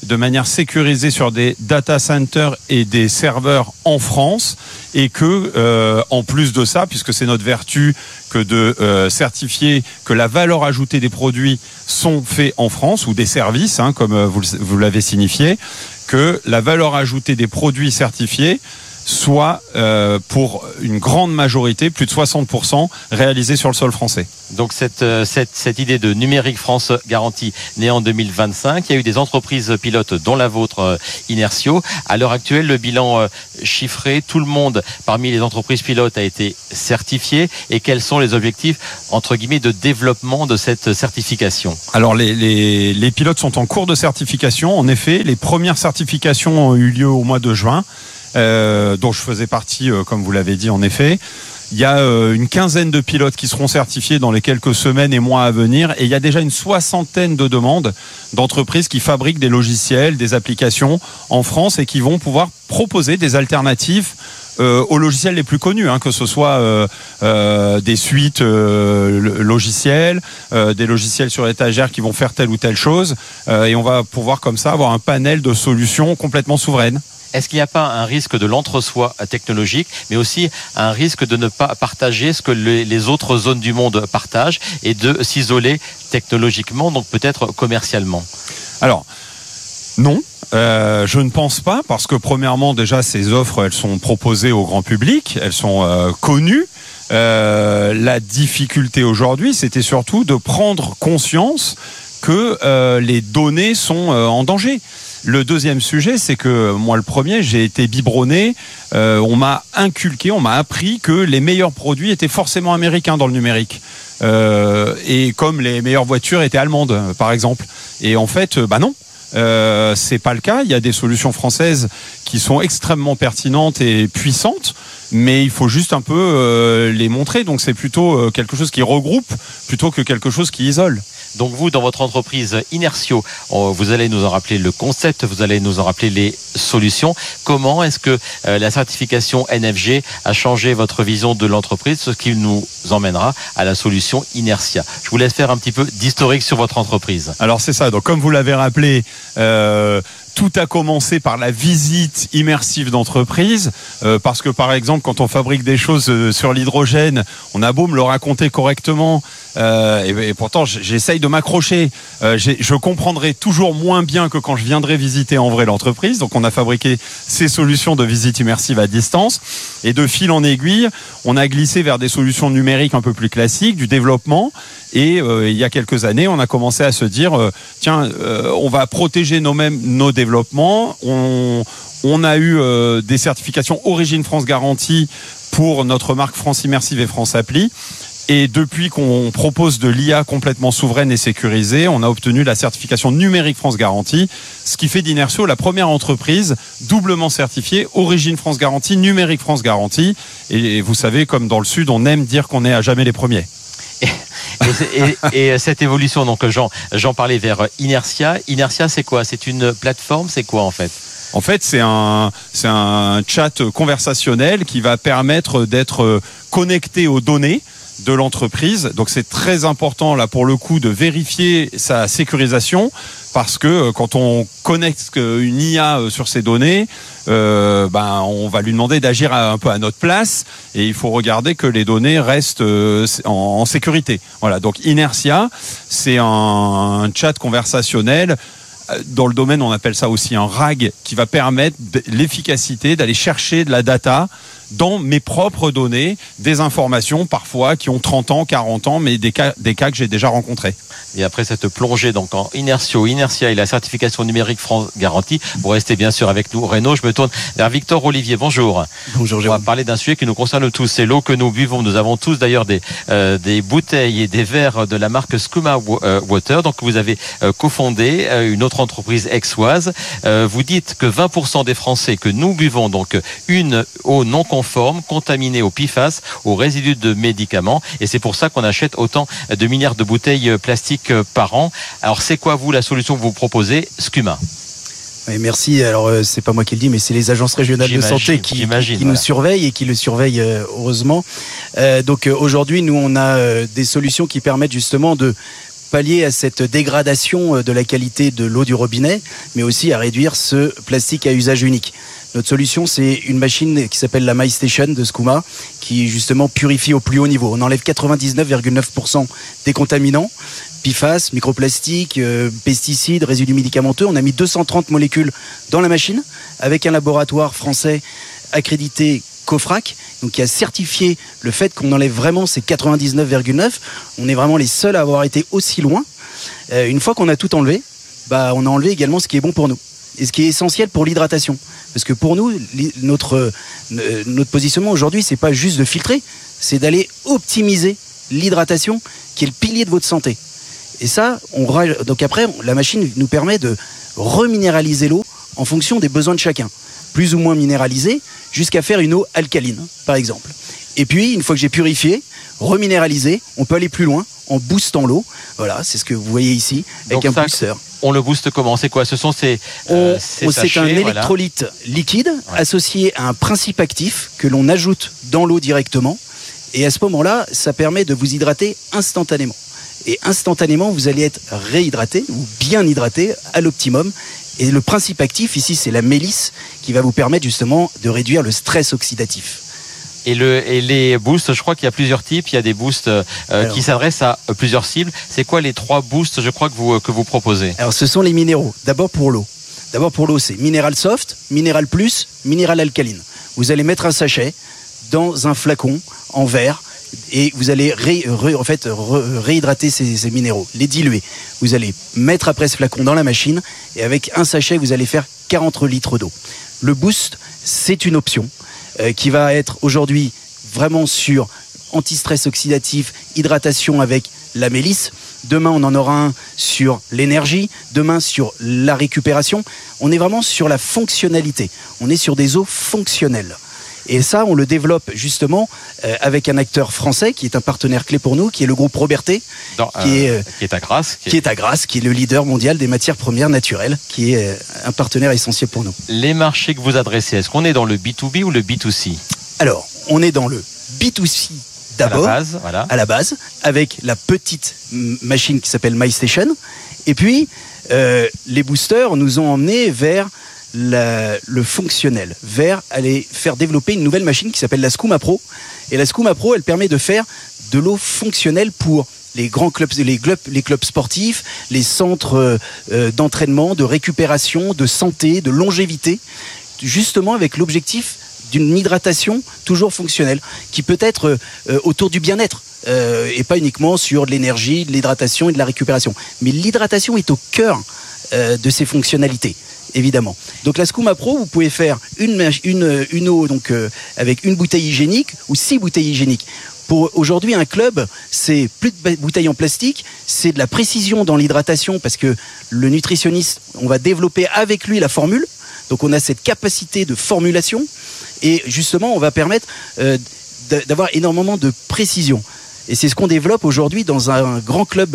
de manière sécurisée sur des data centers et des serveurs en France, et que en plus de ça, puisque c'est notre vertu que de certifier que la valeur ajoutée des produits sont faits en France, ou des services, comme vous l'avez signifié, que la valeur ajoutée des produits certifiés soit pour une grande majorité, plus de 60%, réalisée sur le sol français. Donc cette idée de numérique France garantie née en 2025, il y a eu des entreprises pilotes dont la vôtre, Inertio. À l'heure actuelle, le bilan chiffré, tout le monde parmi les entreprises pilotes a été certifié. Et quels sont les objectifs, entre guillemets, de développement de cette certification? Alors les pilotes sont en cours de certification. En effet, les premières certifications ont eu lieu au mois de juin. Dont je faisais partie, comme vous l'avez dit, en effet. Il y a une quinzaine de pilotes qui seront certifiés dans les quelques semaines et mois à venir, et il y a déjà une 60aine de demandes d'entreprises qui fabriquent des logiciels, des applications en France, et qui vont pouvoir proposer des alternatives aux logiciels les plus connus, que ce soit des suites logicielles, des logiciels sur étagère qui vont faire telle ou telle chose, et on va pouvoir comme ça avoir un panel de solutions complètement souveraines. Est-ce qu'il n'y a pas un risque de l'entre-soi technologique, mais aussi un risque de ne pas partager ce que les autres zones du monde partagent et de s'isoler technologiquement, donc peut-être commercialement? Alors, non. Je ne pense pas, parce que premièrement, déjà, ces offres, elles sont proposées au grand public, elles sont connues. La difficulté aujourd'hui, c'était surtout de prendre conscience que les données sont en danger. Le deuxième sujet, c'est que moi, le premier, j'ai été biberonné. On m'a inculqué, on m'a appris que les meilleurs produits étaient forcément américains dans le numérique. Et comme les meilleures voitures étaient allemandes, par exemple. Et en fait, non. C'est pas le cas. Il y a des solutions françaises qui sont extrêmement pertinentes et puissantes, mais il faut juste un peu les montrer. Donc c'est plutôt quelque chose qui regroupe plutôt que quelque chose qui isole. Donc vous, dans votre entreprise Inertio, vous allez nous en rappeler le concept, vous allez nous en rappeler les solutions. Comment est-ce que la certification NFG a changé votre vision de l'entreprise, ce qui nous emmènera à la solution Inertia? Je vous laisse faire un petit peu d'historique sur votre entreprise. Alors c'est ça, donc comme vous l'avez rappelé, tout a commencé par la visite immersive d'entreprise, parce que par exemple, quand on fabrique des choses sur l'hydrogène, on a beau me le raconter correctement, et pourtant j'essaye de m'accrocher. Je comprendrai toujours moins bien que quand je viendrai visiter en vrai l'entreprise. Donc on a fabriqué ces solutions de visite immersive à distance, et de fil en aiguille, on a glissé vers des solutions numériques un peu plus classiques, du développement. Et il y a quelques années, on a commencé à se dire on va protéger nos développements. On a eu des certifications Origine France Garantie pour notre marque France Immersive et France Appli. Et depuis qu'on propose de l'IA complètement souveraine et sécurisée, on a obtenu la certification numérique France Garantie, ce qui fait d'Inertio la première entreprise doublement certifiée Origine France Garantie, numérique France Garantie. Et vous savez, comme dans le Sud, on aime dire qu'on est à jamais les premiers. Et cette évolution, donc j'en parlais vers Inertia. Inertia, c'est quoi? C'est une plateforme? C'est quoi en fait? En fait, c'est un chat conversationnel qui va permettre d'être connecté aux données de l'entreprise. Donc c'est très important là pour le coup de vérifier sa sécurisation, parce que quand on connecte une IA sur ces données, on va lui demander d'agir un peu à notre place, et il faut regarder que les données restent en sécurité. Voilà, donc Inertia, c'est un chat conversationnel. Dans le domaine, on appelle ça aussi un RAG, qui va permettre l'efficacité d'aller chercher de la data dans mes propres données, des informations parfois qui ont 30 ans, 40 ans, mais des cas que j'ai déjà rencontrés. Et après cette plongée donc en Inertia et la certification numérique France Garantie, vous restez bien sûr avec nous. Renaud, je me tourne vers Victor Olivier. Bonjour. Bonjour. On va parler d'un sujet qui nous concerne tous. C'est l'eau que nous buvons. Nous avons tous d'ailleurs des bouteilles et des verres de la marque Skouma Water. Donc vous avez cofondé une autre entreprise aixoise. Vous dites que 20% des Français que nous buvons donc une eau non conforme, contaminée au PFAS, aux résidus de médicaments. Et c'est pour ça qu'on achète autant de milliards de bouteilles plastiques par an. Alors c'est quoi vous la solution que vous proposez, Skouma? Oui, merci. Alors c'est pas moi qui le dis, mais c'est les agences régionales de santé qui nous surveillent, et qui le surveillent heureusement. Donc aujourd'hui, nous on a des solutions qui permettent justement de pallier à cette dégradation de la qualité de l'eau du robinet, mais aussi à réduire ce plastique à usage unique. Notre solution, c'est une machine qui s'appelle la MyStation de Skouma, qui justement purifie au plus haut niveau. On enlève 99,9% des contaminants, PFAS, microplastiques, pesticides, résidus médicamenteux. On a mis 230 molécules dans la machine avec un laboratoire français accrédité COFRAC, donc qui a certifié le fait qu'on enlève vraiment ces 99,9. On est vraiment les seuls à avoir été aussi loin. Une fois qu'on a tout enlevé, on a enlevé également ce qui est bon pour nous et ce qui est essentiel pour l'hydratation. Parce que pour nous, notre positionnement aujourd'hui, c'est pas juste de filtrer, c'est d'aller optimiser l'hydratation, qui est le pilier de votre santé. Et ça, donc après, la machine nous permet de reminéraliser l'eau en fonction des besoins de chacun. Plus ou moins minéralisée, jusqu'à faire une eau alcaline, par exemple. Et puis, une fois que j'ai purifié, reminéralisé, on peut aller plus loin en boostant l'eau. Voilà, c'est ce que vous voyez ici, avec un booster. On le booste comment? C'est quoi? Ce sont ces c'est sachets, un électrolyte liquide associé à un principe actif que l'on ajoute dans l'eau directement. Et à ce moment-là, ça permet de vous hydrater instantanément. Et instantanément, vous allez être réhydraté ou bien hydraté à l'optimum. Et le principe actif ici, c'est la mélisse qui va vous permettre justement de réduire le stress oxydatif. Et les boosts, je crois qu'il y a plusieurs types. Il y a des boosts qui s'adressent à plusieurs cibles. C'est quoi les 3 boosts, je crois, que vous proposez? Alors, ce sont les minéraux. D'abord pour l'eau. C'est Minéral Soft, Minéral Plus, Minéral Alcaline. Vous allez mettre un sachet dans un flacon en verre et vous allez réhydrater ces minéraux, les diluer. Vous allez mettre après ce flacon dans la machine et avec un sachet, vous allez faire 40 litres d'eau. Le boost, c'est une option qui va être aujourd'hui vraiment sur anti-stress oxydatif, hydratation avec la mélisse. Demain, on en aura un sur l'énergie. Demain, sur la récupération. On est vraiment sur la fonctionnalité. On est sur des eaux fonctionnelles. Et ça, on le développe justement avec un acteur français qui est un partenaire clé pour nous, qui est le groupe Robertet, qui est à Grasse. Qui est à Grasse, qui est le leader mondial des matières premières naturelles, qui est un partenaire essentiel pour nous. Les marchés que vous adressez, est-ce qu'on est dans le B2B ou le B2C? Alors, on est dans le B2C d'abord, à la base, avec la petite machine qui s'appelle MyStation. Et puis, les boosters nous ont emmenés vers le fonctionnel, vers aller faire développer une nouvelle machine qui s'appelle la Skouma Pro. Et la Skouma Pro, elle permet de faire de l'eau fonctionnelle pour les grands clubs, les clubs sportifs, les centres d'entraînement, de récupération, de santé, de longévité, justement avec l'objectif d'une hydratation toujours fonctionnelle, qui peut être autour du bien-être, et pas uniquement sur de l'énergie, de l'hydratation et de la récupération. Mais l'hydratation est au cœur de ces fonctionnalités, évidemment. Donc la Skouma Pro, vous pouvez faire une eau donc, avec une bouteille hygiénique ou 6 bouteilles hygiéniques. Pour aujourd'hui, un club, c'est plus de bouteilles en plastique, c'est de la précision dans l'hydratation parce que le nutritionniste, on va développer avec lui la formule. Donc on a cette capacité de formulation et justement, on va permettre d'avoir énormément de précision. Et c'est ce qu'on développe aujourd'hui dans un grand club.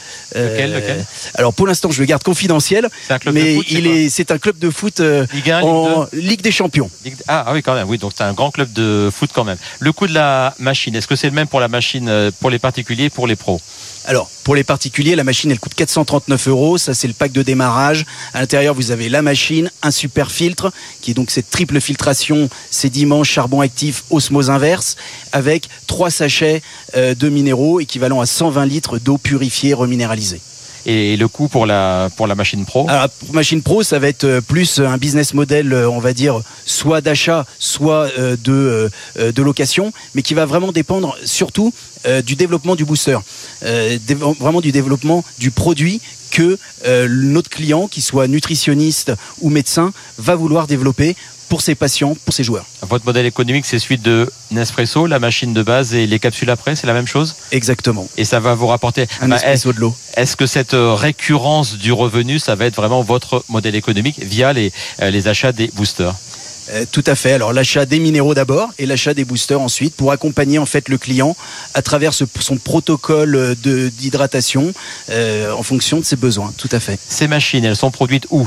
Lequel Alors pour l'instant, je le garde confidentiel. C'est un club mais de foot, c'est un club de foot Ligue 1, en Ligue des Champions. Ah oui, quand même. Oui, donc c'est un grand club de foot quand même. Le coût de la machine, est-ce que c'est le même pour la machine pour les particuliers et pour les pros? Alors, pour les particuliers, la machine, elle coûte 439 €. Ça, c'est le pack de démarrage. À l'intérieur, vous avez la machine, un super filtre, qui est donc cette triple filtration, sédiments, charbon actif, osmose inverse, avec 3 sachets de minéraux équivalent à 120 litres d'eau purifiée, reminéralisée. Et le coût pour la machine pro? Alors, pour machine pro, ça va être plus un business model, on va dire, soit d'achat, soit de location, mais qui va vraiment dépendre surtout du développement du booster, vraiment du développement du produit que notre client, qu'il soit nutritionniste ou médecin, va vouloir développer pour ses patients, pour ses joueurs. Votre modèle économique, c'est celui de Nespresso, la machine de base et les capsules après, c'est la même chose? Exactement. Et ça va vous rapporter un espresso de l'eau. Est-ce que cette récurrence du revenu, ça va être vraiment votre modèle économique via les achats des boosters? Tout à fait. Alors l'achat des minéraux d'abord et l'achat des boosters ensuite pour accompagner en fait le client à travers son protocole d'hydratation en fonction de ses besoins. Tout à fait. Ces machines, elles sont produites où?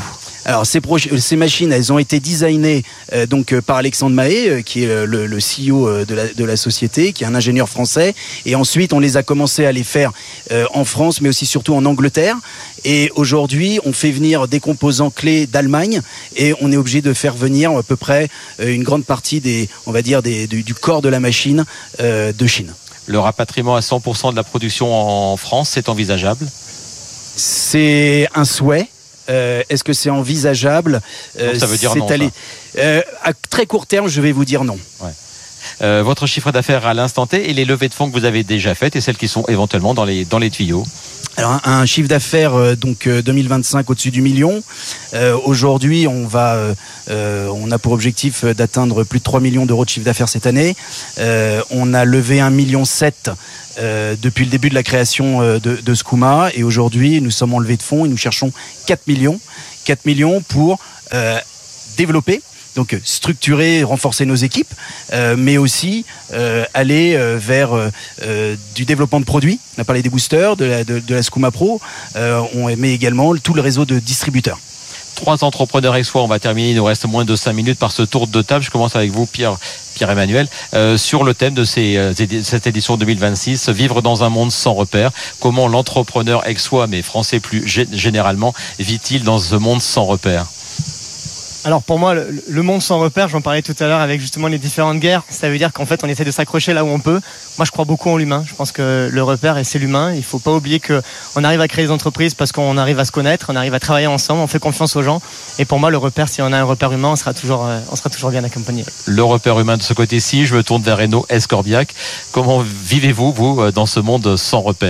Alors ces machines, elles ont été designées par Alexandre Mahé, qui est le CEO de la société, qui est un ingénieur français. Et ensuite, on les a commencé à les faire en France, mais aussi surtout en Angleterre. Et aujourd'hui, on fait venir des composants clés d'Allemagne et on est obligé de faire venir à peu près une grande partie du corps de la machine de Chine. Le rapatriement à 100% de la production en France, c'est envisageable ? C'est un souhait. Est-ce que c'est envisageable ? Donc ça veut dire non. À très court terme, je vais vous dire non. Ouais. Votre chiffre d'affaires à l'instant T et les levées de fonds que vous avez déjà faites et celles qui sont éventuellement dans les tuyaux. Alors un chiffre d'affaires 2025 au-dessus du million. Aujourd'hui, on a pour objectif d'atteindre plus de 3 millions d'euros de chiffre d'affaires cette année. On a levé 1,7 million depuis le début de la création de Skouma et aujourd'hui, nous sommes en levée de fonds et nous cherchons 4 millions pour développer. Donc structurer, renforcer nos équipes, mais aussi aller vers du développement de produits. On a parlé des boosters, de la Skouma Pro. On met également tout le réseau de distributeurs. 3 entrepreneurs ex-foi, on va terminer, il nous reste moins de 5 minutes par ce tour de table. Je commence avec vous, Pierre-Emmanuel, sur le thème de cette édition 2026, vivre dans un monde sans repères. Comment l'entrepreneur ex-foi, mais français plus généralement, vit-il dans ce monde sans repères ? Alors pour moi, le monde sans repères, j'en parlais tout à l'heure avec justement les différentes guerres, ça veut dire qu'en fait on essaie de s'accrocher là où on peut. Moi je crois beaucoup en l'humain, je pense que le repère c'est l'humain. Il ne faut pas oublier qu'on arrive à créer des entreprises parce qu'on arrive à se connaître, on arrive à travailler ensemble, on fait confiance aux gens. Et pour moi le repère, si on a un repère humain, on sera toujours bien accompagné. Le repère humain de ce côté-ci, je me tourne vers Renaud Escorbiac. Comment vivez-vous, vous, dans ce monde sans repères ?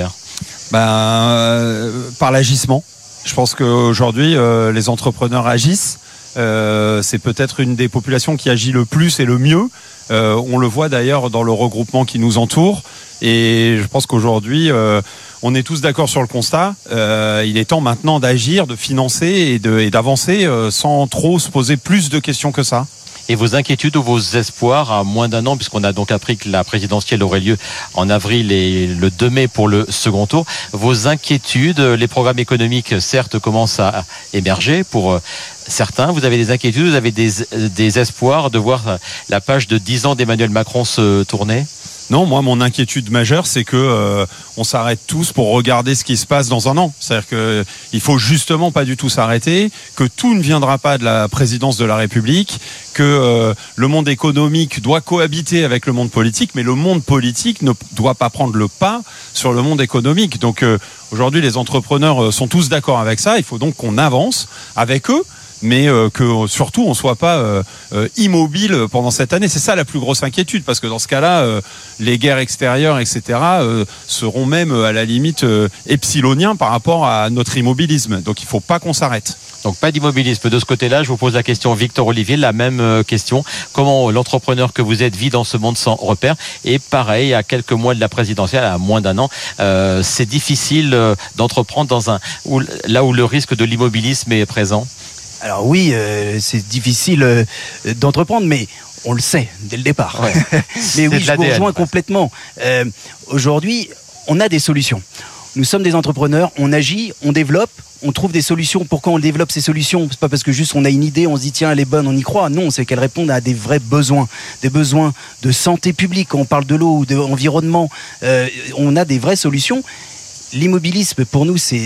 Par l'agissement. Je pense qu'aujourd'hui les entrepreneurs agissent. C'est peut-être une des populations qui agit le plus et le mieux. On le voit d'ailleurs dans le regroupement qui nous entoure. Et je pense qu'aujourd'hui, on est tous d'accord sur le constat. Il est temps maintenant d'agir, de financer et d'avancer sans trop se poser plus de questions que ça. Et vos inquiétudes ou vos espoirs à moins d'un an, puisqu'on a donc appris que la présidentielle aurait lieu en avril et le 2 mai pour le second tour. Vos inquiétudes, les programmes économiques certes commencent à émerger pour certains. Vous avez des inquiétudes, vous avez des espoirs de voir la page de 10 ans d'Emmanuel Macron se tourner ? Non, moi, mon inquiétude majeure, c'est que on s'arrête tous pour regarder ce qui se passe dans un an. C'est-à-dire que il faut justement pas du tout s'arrêter, que tout ne viendra pas de la présidence de la République, que le monde économique doit cohabiter avec le monde politique, mais le monde politique ne doit pas prendre le pas sur le monde économique. Donc aujourd'hui, les entrepreneurs sont tous d'accord avec ça. Il faut donc qu'on avance avec eux, mais que surtout on soit pas immobile pendant cette année. C'est ça la plus grosse inquiétude, parce que dans ce cas-là, les guerres extérieures, etc., seront même à la limite epsiloniens par rapport à notre immobilisme. Donc il ne faut pas qu'on s'arrête. Donc pas d'immobilisme de ce côté-là. Je vous pose la question, Victor Olivier, la même question. Comment l'entrepreneur que vous êtes vit dans ce monde sans repères ? Et pareil, à quelques mois de la présidentielle, à moins d'un an, c'est difficile d'entreprendre là où le risque de l'immobilisme est présent. Alors oui, c'est difficile d'entreprendre, mais on le sait dès le départ. Ouais. Mais oui, je vous rejoins complètement. Aujourd'hui, on a des solutions. Nous sommes des entrepreneurs, on agit, on développe, on trouve des solutions. Pourquoi on développe ces solutions ? C'est pas parce que juste on a une idée, on se dit tiens elle est bonne, on y croit. Non, c'est qu'elles répondent à des vrais besoins, des besoins de santé publique. Quand on parle de l'eau ou de l'environnement, on a des vraies solutions. L'immobilisme, pour nous, c'est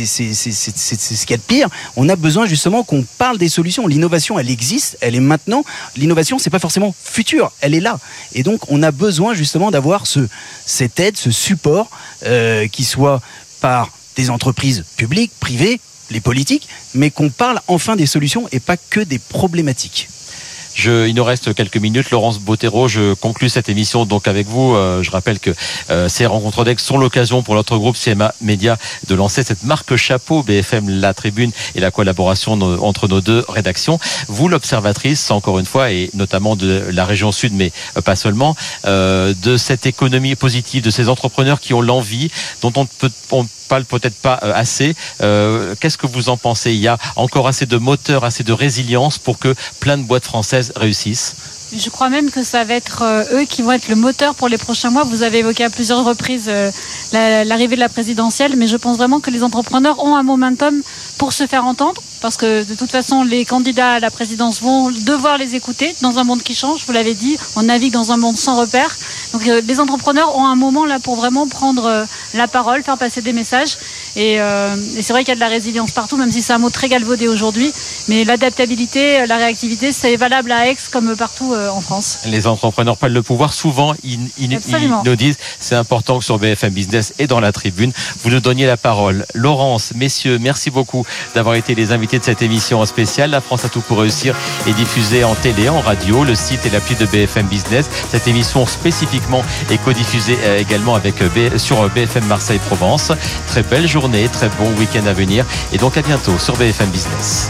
ce qu'il y a de pire. On a besoin justement qu'on parle des solutions. L'innovation, elle existe, elle est maintenant. L'innovation, c'est pas forcément futur, elle est là. Et donc, on a besoin justement d'avoir cette aide, ce support, qui soit par des entreprises publiques, privées, les politiques, mais qu'on parle enfin des solutions et pas que des problématiques. Il nous reste quelques minutes. Laurence Bottero, je conclus cette émission donc avec vous. Je rappelle que ces rencontres d'Aix sont l'occasion pour notre groupe CMA Média de lancer cette marque chapeau BFM La Tribune et la collaboration entre nos deux rédactions. Vous, l'observatrice, encore une fois, et notamment de la région sud, mais pas seulement, de cette économie positive, de ces entrepreneurs qui ont l'envie, dont on parle peut-être pas assez. Qu'est-ce que vous en pensez ? Il y a encore assez de moteurs, assez de résilience pour que plein de boîtes françaises réussissent ? Je crois même que ça va être eux qui vont être le moteur pour les prochains mois. Vous avez évoqué à plusieurs reprises l'arrivée de la présidentielle, mais je pense vraiment que les entrepreneurs ont un momentum pour se faire entendre, parce que de toute façon, les candidats à la présidence vont devoir les écouter dans un monde qui change. Vous l'avez dit, on navigue dans un monde sans repères. Donc les entrepreneurs ont un moment là pour vraiment prendre la parole, faire passer des messages. Et c'est vrai qu'il y a de la résilience partout, même si c'est un mot très galvaudé aujourd'hui. Mais l'adaptabilité, la réactivité, c'est valable à Aix comme partout en France. Les entrepreneurs prennent le pouvoir. Souvent, ils nous disent c'est important que sur BFM Business et dans la tribune, vous nous donniez la parole. Laurence, messieurs, merci beaucoup d'avoir été les invités de cette émission spéciale. La France a tout pour réussir est diffusée en télé, en radio, le site et l'appli de BFM Business. Cette émission spécifiquement est codiffusée également sur BFM Marseille-Provence. Très belle journée, très bon week-end à venir et donc à bientôt sur BFM Business.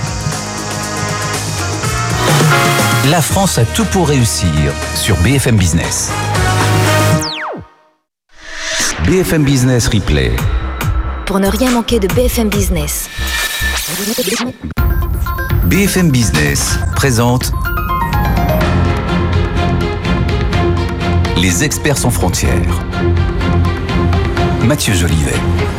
La France a tout pour réussir sur BFM Business. BFM Business Replay. Pour ne rien manquer de BFM Business. BFM Business présente Les experts sans frontières. Mathieu Jolivet.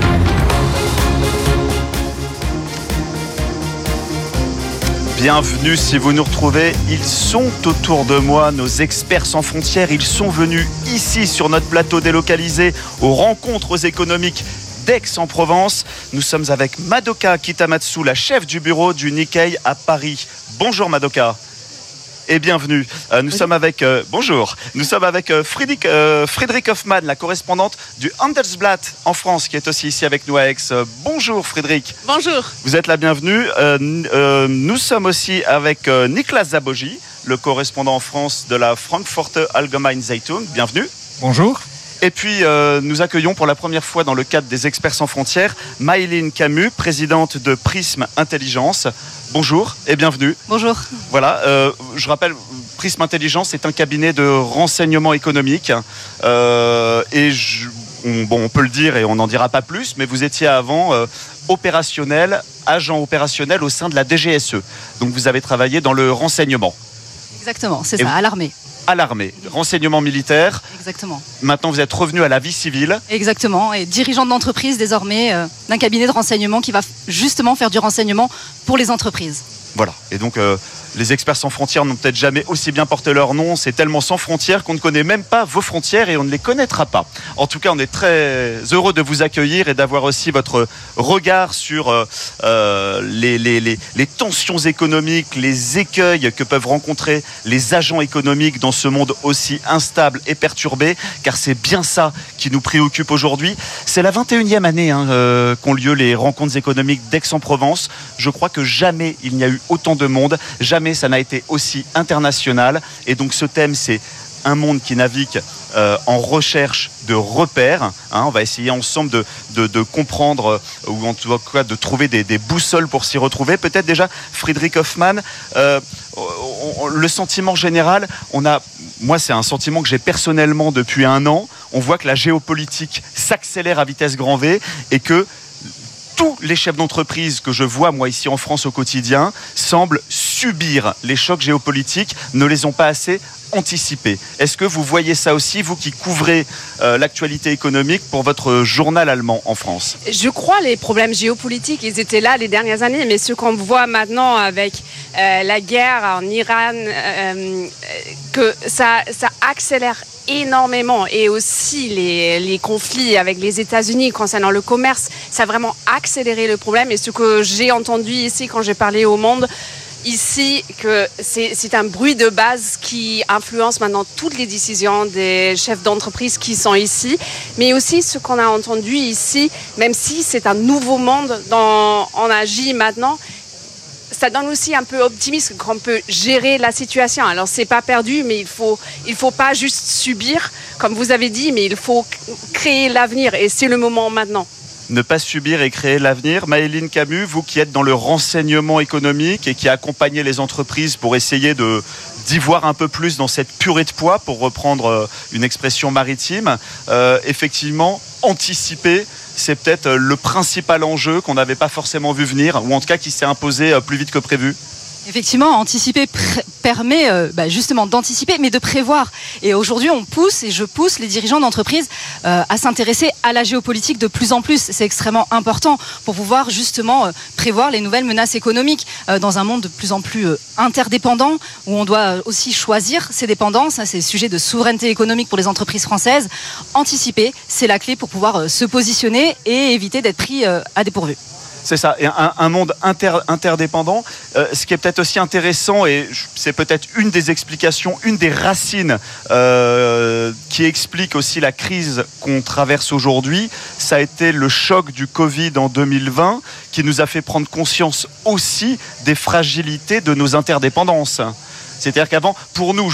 Bienvenue si vous nous retrouvez. Ils sont autour de moi, nos experts sans frontières. Ils sont venus ici sur notre plateau délocalisé aux rencontres économiques d'Aix-en-Provence. Nous sommes avec Madoka Kitamatsu, la chef du bureau du Nikkei à Paris. Bonjour Madoka. Et bienvenue. Nous sommes avec Frédéric Hoffmann, la correspondante du Handelsblatt en France, qui est aussi ici avec nous à Aix. Bonjour Frédéric. Bonjour. Vous êtes la bienvenue. Nous sommes aussi avec Niklas Zaboji, le correspondant en France de la Frankfurter Allgemeine Zeitung. Bienvenue. Bonjour. Et puis, nous accueillons pour la première fois dans le cadre des Experts sans frontières, Maëlyn Camus, présidente de Prism Intelligence. Bonjour et bienvenue. Bonjour. Voilà, je rappelle, Prism Intelligence est un cabinet de renseignement économique. On peut le dire et on n'en dira pas plus, mais vous étiez avant agent opérationnel au sein de la DGSE. Donc vous avez travaillé dans le renseignement. Exactement, c'est ça, à l'armée. À l'armée, renseignement militaire. Exactement. Maintenant, vous êtes revenu à la vie civile. Exactement, et dirigeant d'entreprise désormais d'un cabinet de renseignement qui va justement faire du renseignement pour les entreprises. Voilà, et donc les experts sans frontières n'ont peut-être jamais aussi bien porté leur nom. C'est tellement sans frontières qu'on ne connaît même pas vos frontières et on ne les connaîtra pas. En tout cas, on est très heureux de vous accueillir et d'avoir aussi votre regard sur les tensions économiques, les écueils que peuvent rencontrer les agents économiques dans ce monde aussi instable et perturbé, car c'est bien ça qui nous préoccupe aujourd'hui. C'est la 21e année qu'ont lieu les rencontres économiques d'Aix-en-Provence. Je crois que jamais il n'y a eu autant de monde, jamais ça n'a été aussi international. Et donc ce thème, c'est un monde qui navigue en recherche de repères. On va essayer ensemble de comprendre, ou en tout cas de trouver des boussoles pour s'y retrouver. Peut-être déjà, Frédéric Hoffmann, le sentiment général, moi c'est un sentiment que j'ai personnellement depuis un an. On voit que la géopolitique s'accélère à vitesse grand V et que tous les chefs d'entreprise que je vois, moi, ici en France au quotidien, semblent subir les chocs géopolitiques, ne les ont pas assez anticipés. Est-ce que vous voyez ça aussi, vous qui couvrez l'actualité économique pour votre journal allemand en France? Je crois les problèmes géopolitiques, ils étaient là les dernières années, mais ce qu'on voit maintenant avec la guerre en Iran, que ça accélère énormément, et aussi les conflits avec les États-Unis concernant le commerce, ça a vraiment accéléré le problème. Et ce que j'ai entendu ici quand j'ai parlé au Monde ici, que c'est un bruit de base qui influence maintenant toutes les décisions des chefs d'entreprise qui sont ici, mais aussi ce qu'on a entendu ici, même si c'est un nouveau monde dont on agit maintenant, ça donne aussi un peu optimisme qu'on peut gérer la situation. Alors c'est pas perdu, mais il faut pas juste subir, comme vous avez dit, mais il faut créer l'avenir, et c'est le moment maintenant. Ne pas subir et créer l'avenir. Maëlyn Camus, vous qui êtes dans le renseignement économique et qui accompagnez les entreprises pour essayer d'y voir un peu plus dans cette purée de pois, pour reprendre une expression maritime, effectivement, anticiper, c'est peut-être le principal enjeu qu'on n'avait pas forcément vu venir, ou en tout cas qui s'est imposé plus vite que prévu. Effectivement, anticiper permet justement d'anticiper, mais de prévoir. Et aujourd'hui, je pousse les dirigeants d'entreprise à s'intéresser à la géopolitique de plus en plus. C'est extrêmement important pour pouvoir justement prévoir les nouvelles menaces économiques dans un monde de plus en plus interdépendant, où on doit aussi choisir ses dépendances. C'est le sujet de souveraineté économique pour les entreprises françaises. Anticiper, c'est la clé pour pouvoir se positionner et éviter d'être pris à dépourvu. C'est ça, et un monde interdépendant. Ce qui est peut-être aussi intéressant, et c'est peut-être une des explications, une des racines qui explique aussi la crise qu'on traverse aujourd'hui, ça a été le choc du Covid en 2020 qui nous a fait prendre conscience aussi des fragilités de nos interdépendances. C'est-à-dire qu'avant, pour nous,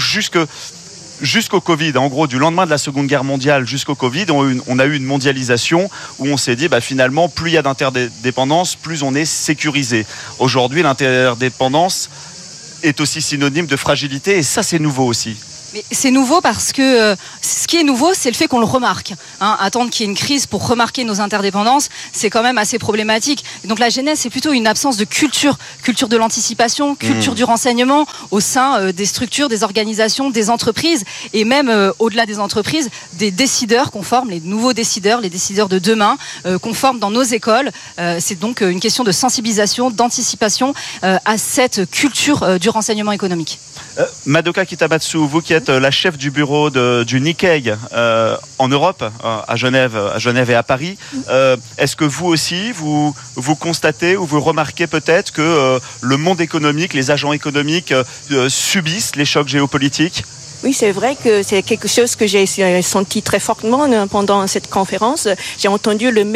jusqu'au Covid, en gros, du lendemain de la Seconde Guerre mondiale jusqu'au Covid, on a eu une mondialisation où on s'est dit, finalement, plus il y a d'interdépendance, plus on est sécurisé. Aujourd'hui, l'interdépendance est aussi synonyme de fragilité, et ça, c'est nouveau aussi. Mais c'est nouveau parce que ce qui est nouveau, c'est le fait qu'on le remarque. Attendre qu'il y ait une crise pour remarquer nos interdépendances, c'est quand même assez problématique. Et donc la genèse, c'est plutôt une absence de culture de l'anticipation, culture du renseignement au sein des structures, des organisations, des entreprises, et même au-delà des entreprises, des décideurs qu'on forme, les nouveaux décideurs, les décideurs de demain, qu'on forme dans nos écoles. C'est donc une question de sensibilisation, d'anticipation à cette culture du renseignement économique. Madoka Kitamatsu, vous qui êtes la chef du bureau du Nikkei en Europe, à Genève et à Paris, est-ce que vous aussi, vous constatez ou vous remarquez peut-être que le monde économique, les agents économiques subissent les chocs géopolitiques ? Oui, c'est vrai que c'est quelque chose que j'ai senti très fortement pendant cette conférence. J'ai entendu le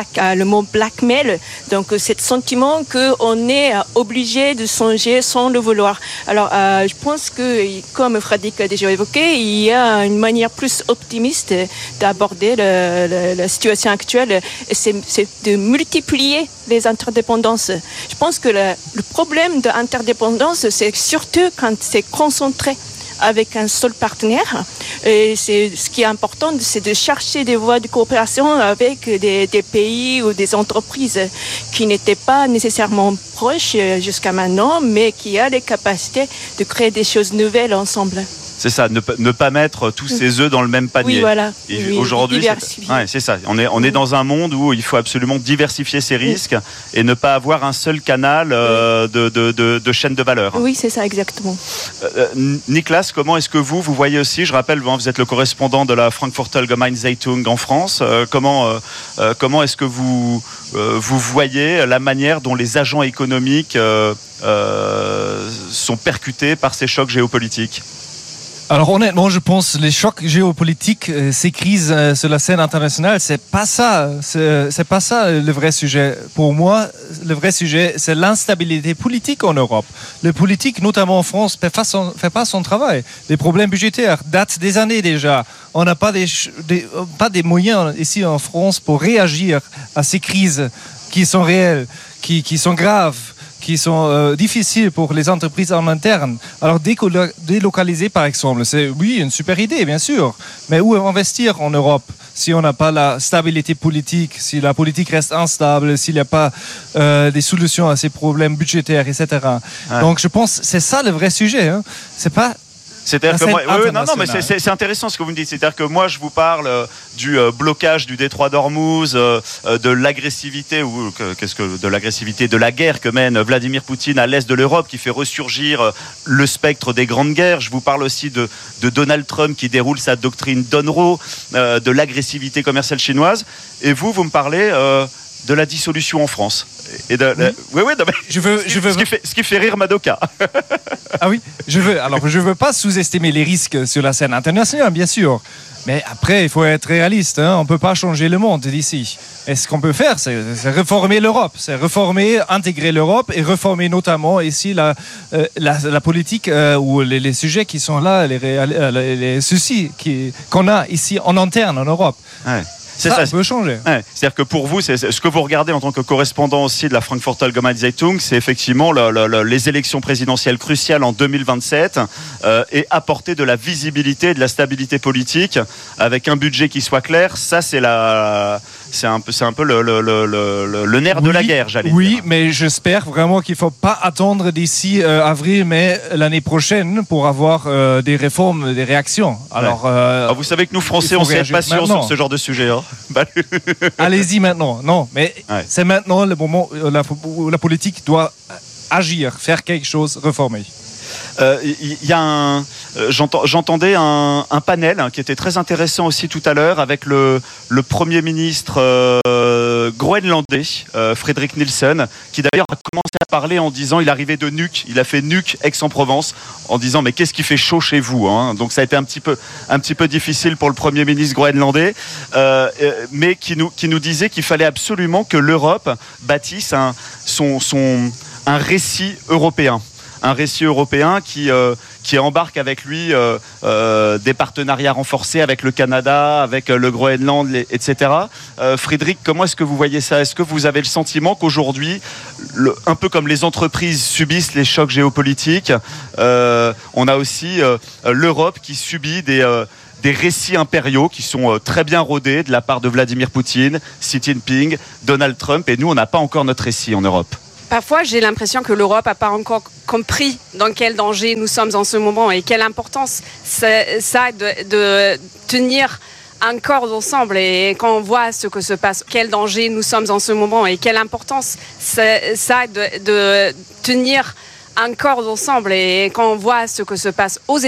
mot blackmail, donc cet sentiment qu'on est obligé de songer sans le vouloir. Alors, je pense que, comme Frédéric a déjà évoqué, il y a une manière plus optimiste d'aborder la situation actuelle, c'est de multiplier les interdépendances. Je pense que le problème de l'interdépendance, c'est surtout quand c'est concentré avec un seul partenaire. Et ce qui est important, c'est de chercher des voies de coopération avec des pays ou des entreprises qui n'étaient pas nécessairement proches jusqu'à maintenant, mais qui ont les capacités de créer des choses nouvelles ensemble. C'est ça, ne pas mettre tous ses œufs dans le même panier. Oui, voilà. Et aujourd'hui, c'est ça. On est dans un monde où il faut absolument diversifier ses risques et ne pas avoir un seul canal de chaîne de valeur. Oui, c'est ça, exactement. Nicolas, comment est-ce que vous voyez aussi, je rappelle, vous êtes le correspondant de la Frankfurter Allgemeine-Zeitung en France, comment est-ce que vous voyez la manière dont les agents économiques sont percutés par ces chocs géopolitiques ? Alors honnêtement, je pense les chocs géopolitiques, ces crises sur la scène internationale, c'est pas ça le vrai sujet. Pour moi, le vrai sujet, c'est l'instabilité politique en Europe. Le politique, notamment en France, fait pas son travail. Les problèmes budgétaires datent des années déjà. On n'a pas des moyens ici en France pour réagir à ces crises qui sont réelles, qui sont graves, qui sont difficiles pour les entreprises en interne. Alors délocaliser par exemple, c'est une super idée bien sûr, mais où investir en Europe si on n'a pas la stabilité politique, si la politique reste instable, s'il n'y a pas des solutions à ces problèmes budgétaires, etc. Ouais. Donc je pense que c'est ça le vrai sujet. C'est pas... C'est-à-dire que moi, mais c'est intéressant ce que vous me dites. C'est-à-dire que moi, je vous parle du blocage du détroit d'Ormuz, de l'agressivité de la guerre que mène Vladimir Poutine à l'est de l'Europe, qui fait ressurgir le spectre des grandes guerres. Je vous parle aussi de Donald Trump qui déroule sa doctrine Donroe, de l'agressivité commerciale chinoise. Et vous me parlez de la dissolution en France. Et ce qui fait rire Madoka. Ah oui, je veux pas sous-estimer les risques sur la scène internationale, bien sûr. Mais après, il faut être réaliste. On ne peut pas changer le monde d'ici. Et ce qu'on peut faire, c'est réformer l'Europe. C'est intégrer l'Europe et réformer notamment ici la politique ou les sujets qui sont là, les soucis qu'on a ici en interne en Europe. Ouais. Ça peut changer. Ouais. C'est-à-dire que pour vous, c'est ce que vous regardez en tant que correspondant aussi de la Frankfurter Allgemeine-Zeitung, c'est effectivement les élections présidentielles cruciales en 2027 et apporter de la visibilité et de la stabilité politique avec un budget qui soit clair. Ça, c'est C'est un peu le nerf de la guerre, j'allais dire. Oui, mais j'espère vraiment qu'il ne faut pas attendre d'ici avril, mais l'année prochaine pour avoir des réformes, des réactions. Alors, vous savez que nous, Français, on ne sait pas sûr sur ce genre de sujet. Hein. Allez-y maintenant. Non, mais c'est maintenant le moment où la politique doit agir, faire quelque chose, réformer. J'entendais un panel qui était très intéressant aussi tout à l'heure avec le Premier ministre groenlandais, Fredrik Nielsen, qui d'ailleurs a commencé à parler en disant, il arrivait de Nuuk, il a fait Nuuk, Aix-en-Provence, en disant mais qu'est-ce qui fait chaud chez vous, hein. Donc ça a été un petit peu difficile pour le Premier ministre groenlandais, mais qui nous disait qu'il fallait absolument que l'Europe bâtisse un récit européen. Un récit européen qui embarque avec lui des partenariats renforcés avec le Canada, avec le Groenland, etc. Frédéric, comment est-ce que vous voyez ça ? Est-ce que vous avez le sentiment qu'aujourd'hui, un peu comme les entreprises subissent les chocs géopolitiques, on a aussi l'Europe qui subit des récits impériaux qui sont très bien rodés de la part de Vladimir Poutine, Xi Jinping, Donald Trump, et nous, on n'a pas encore notre récit en Europe. Parfois, j'ai l'impression que l'Europe n'a pas encore compris dans quel danger nous sommes en ce moment et quelle importance ça a de tenir encore ensemble. Et quand on voit ce que se passe, quel danger nous sommes en ce moment et quelle importance ça a de tenir encore ensemble. Et quand on voit ce que se passe aux États-Unis,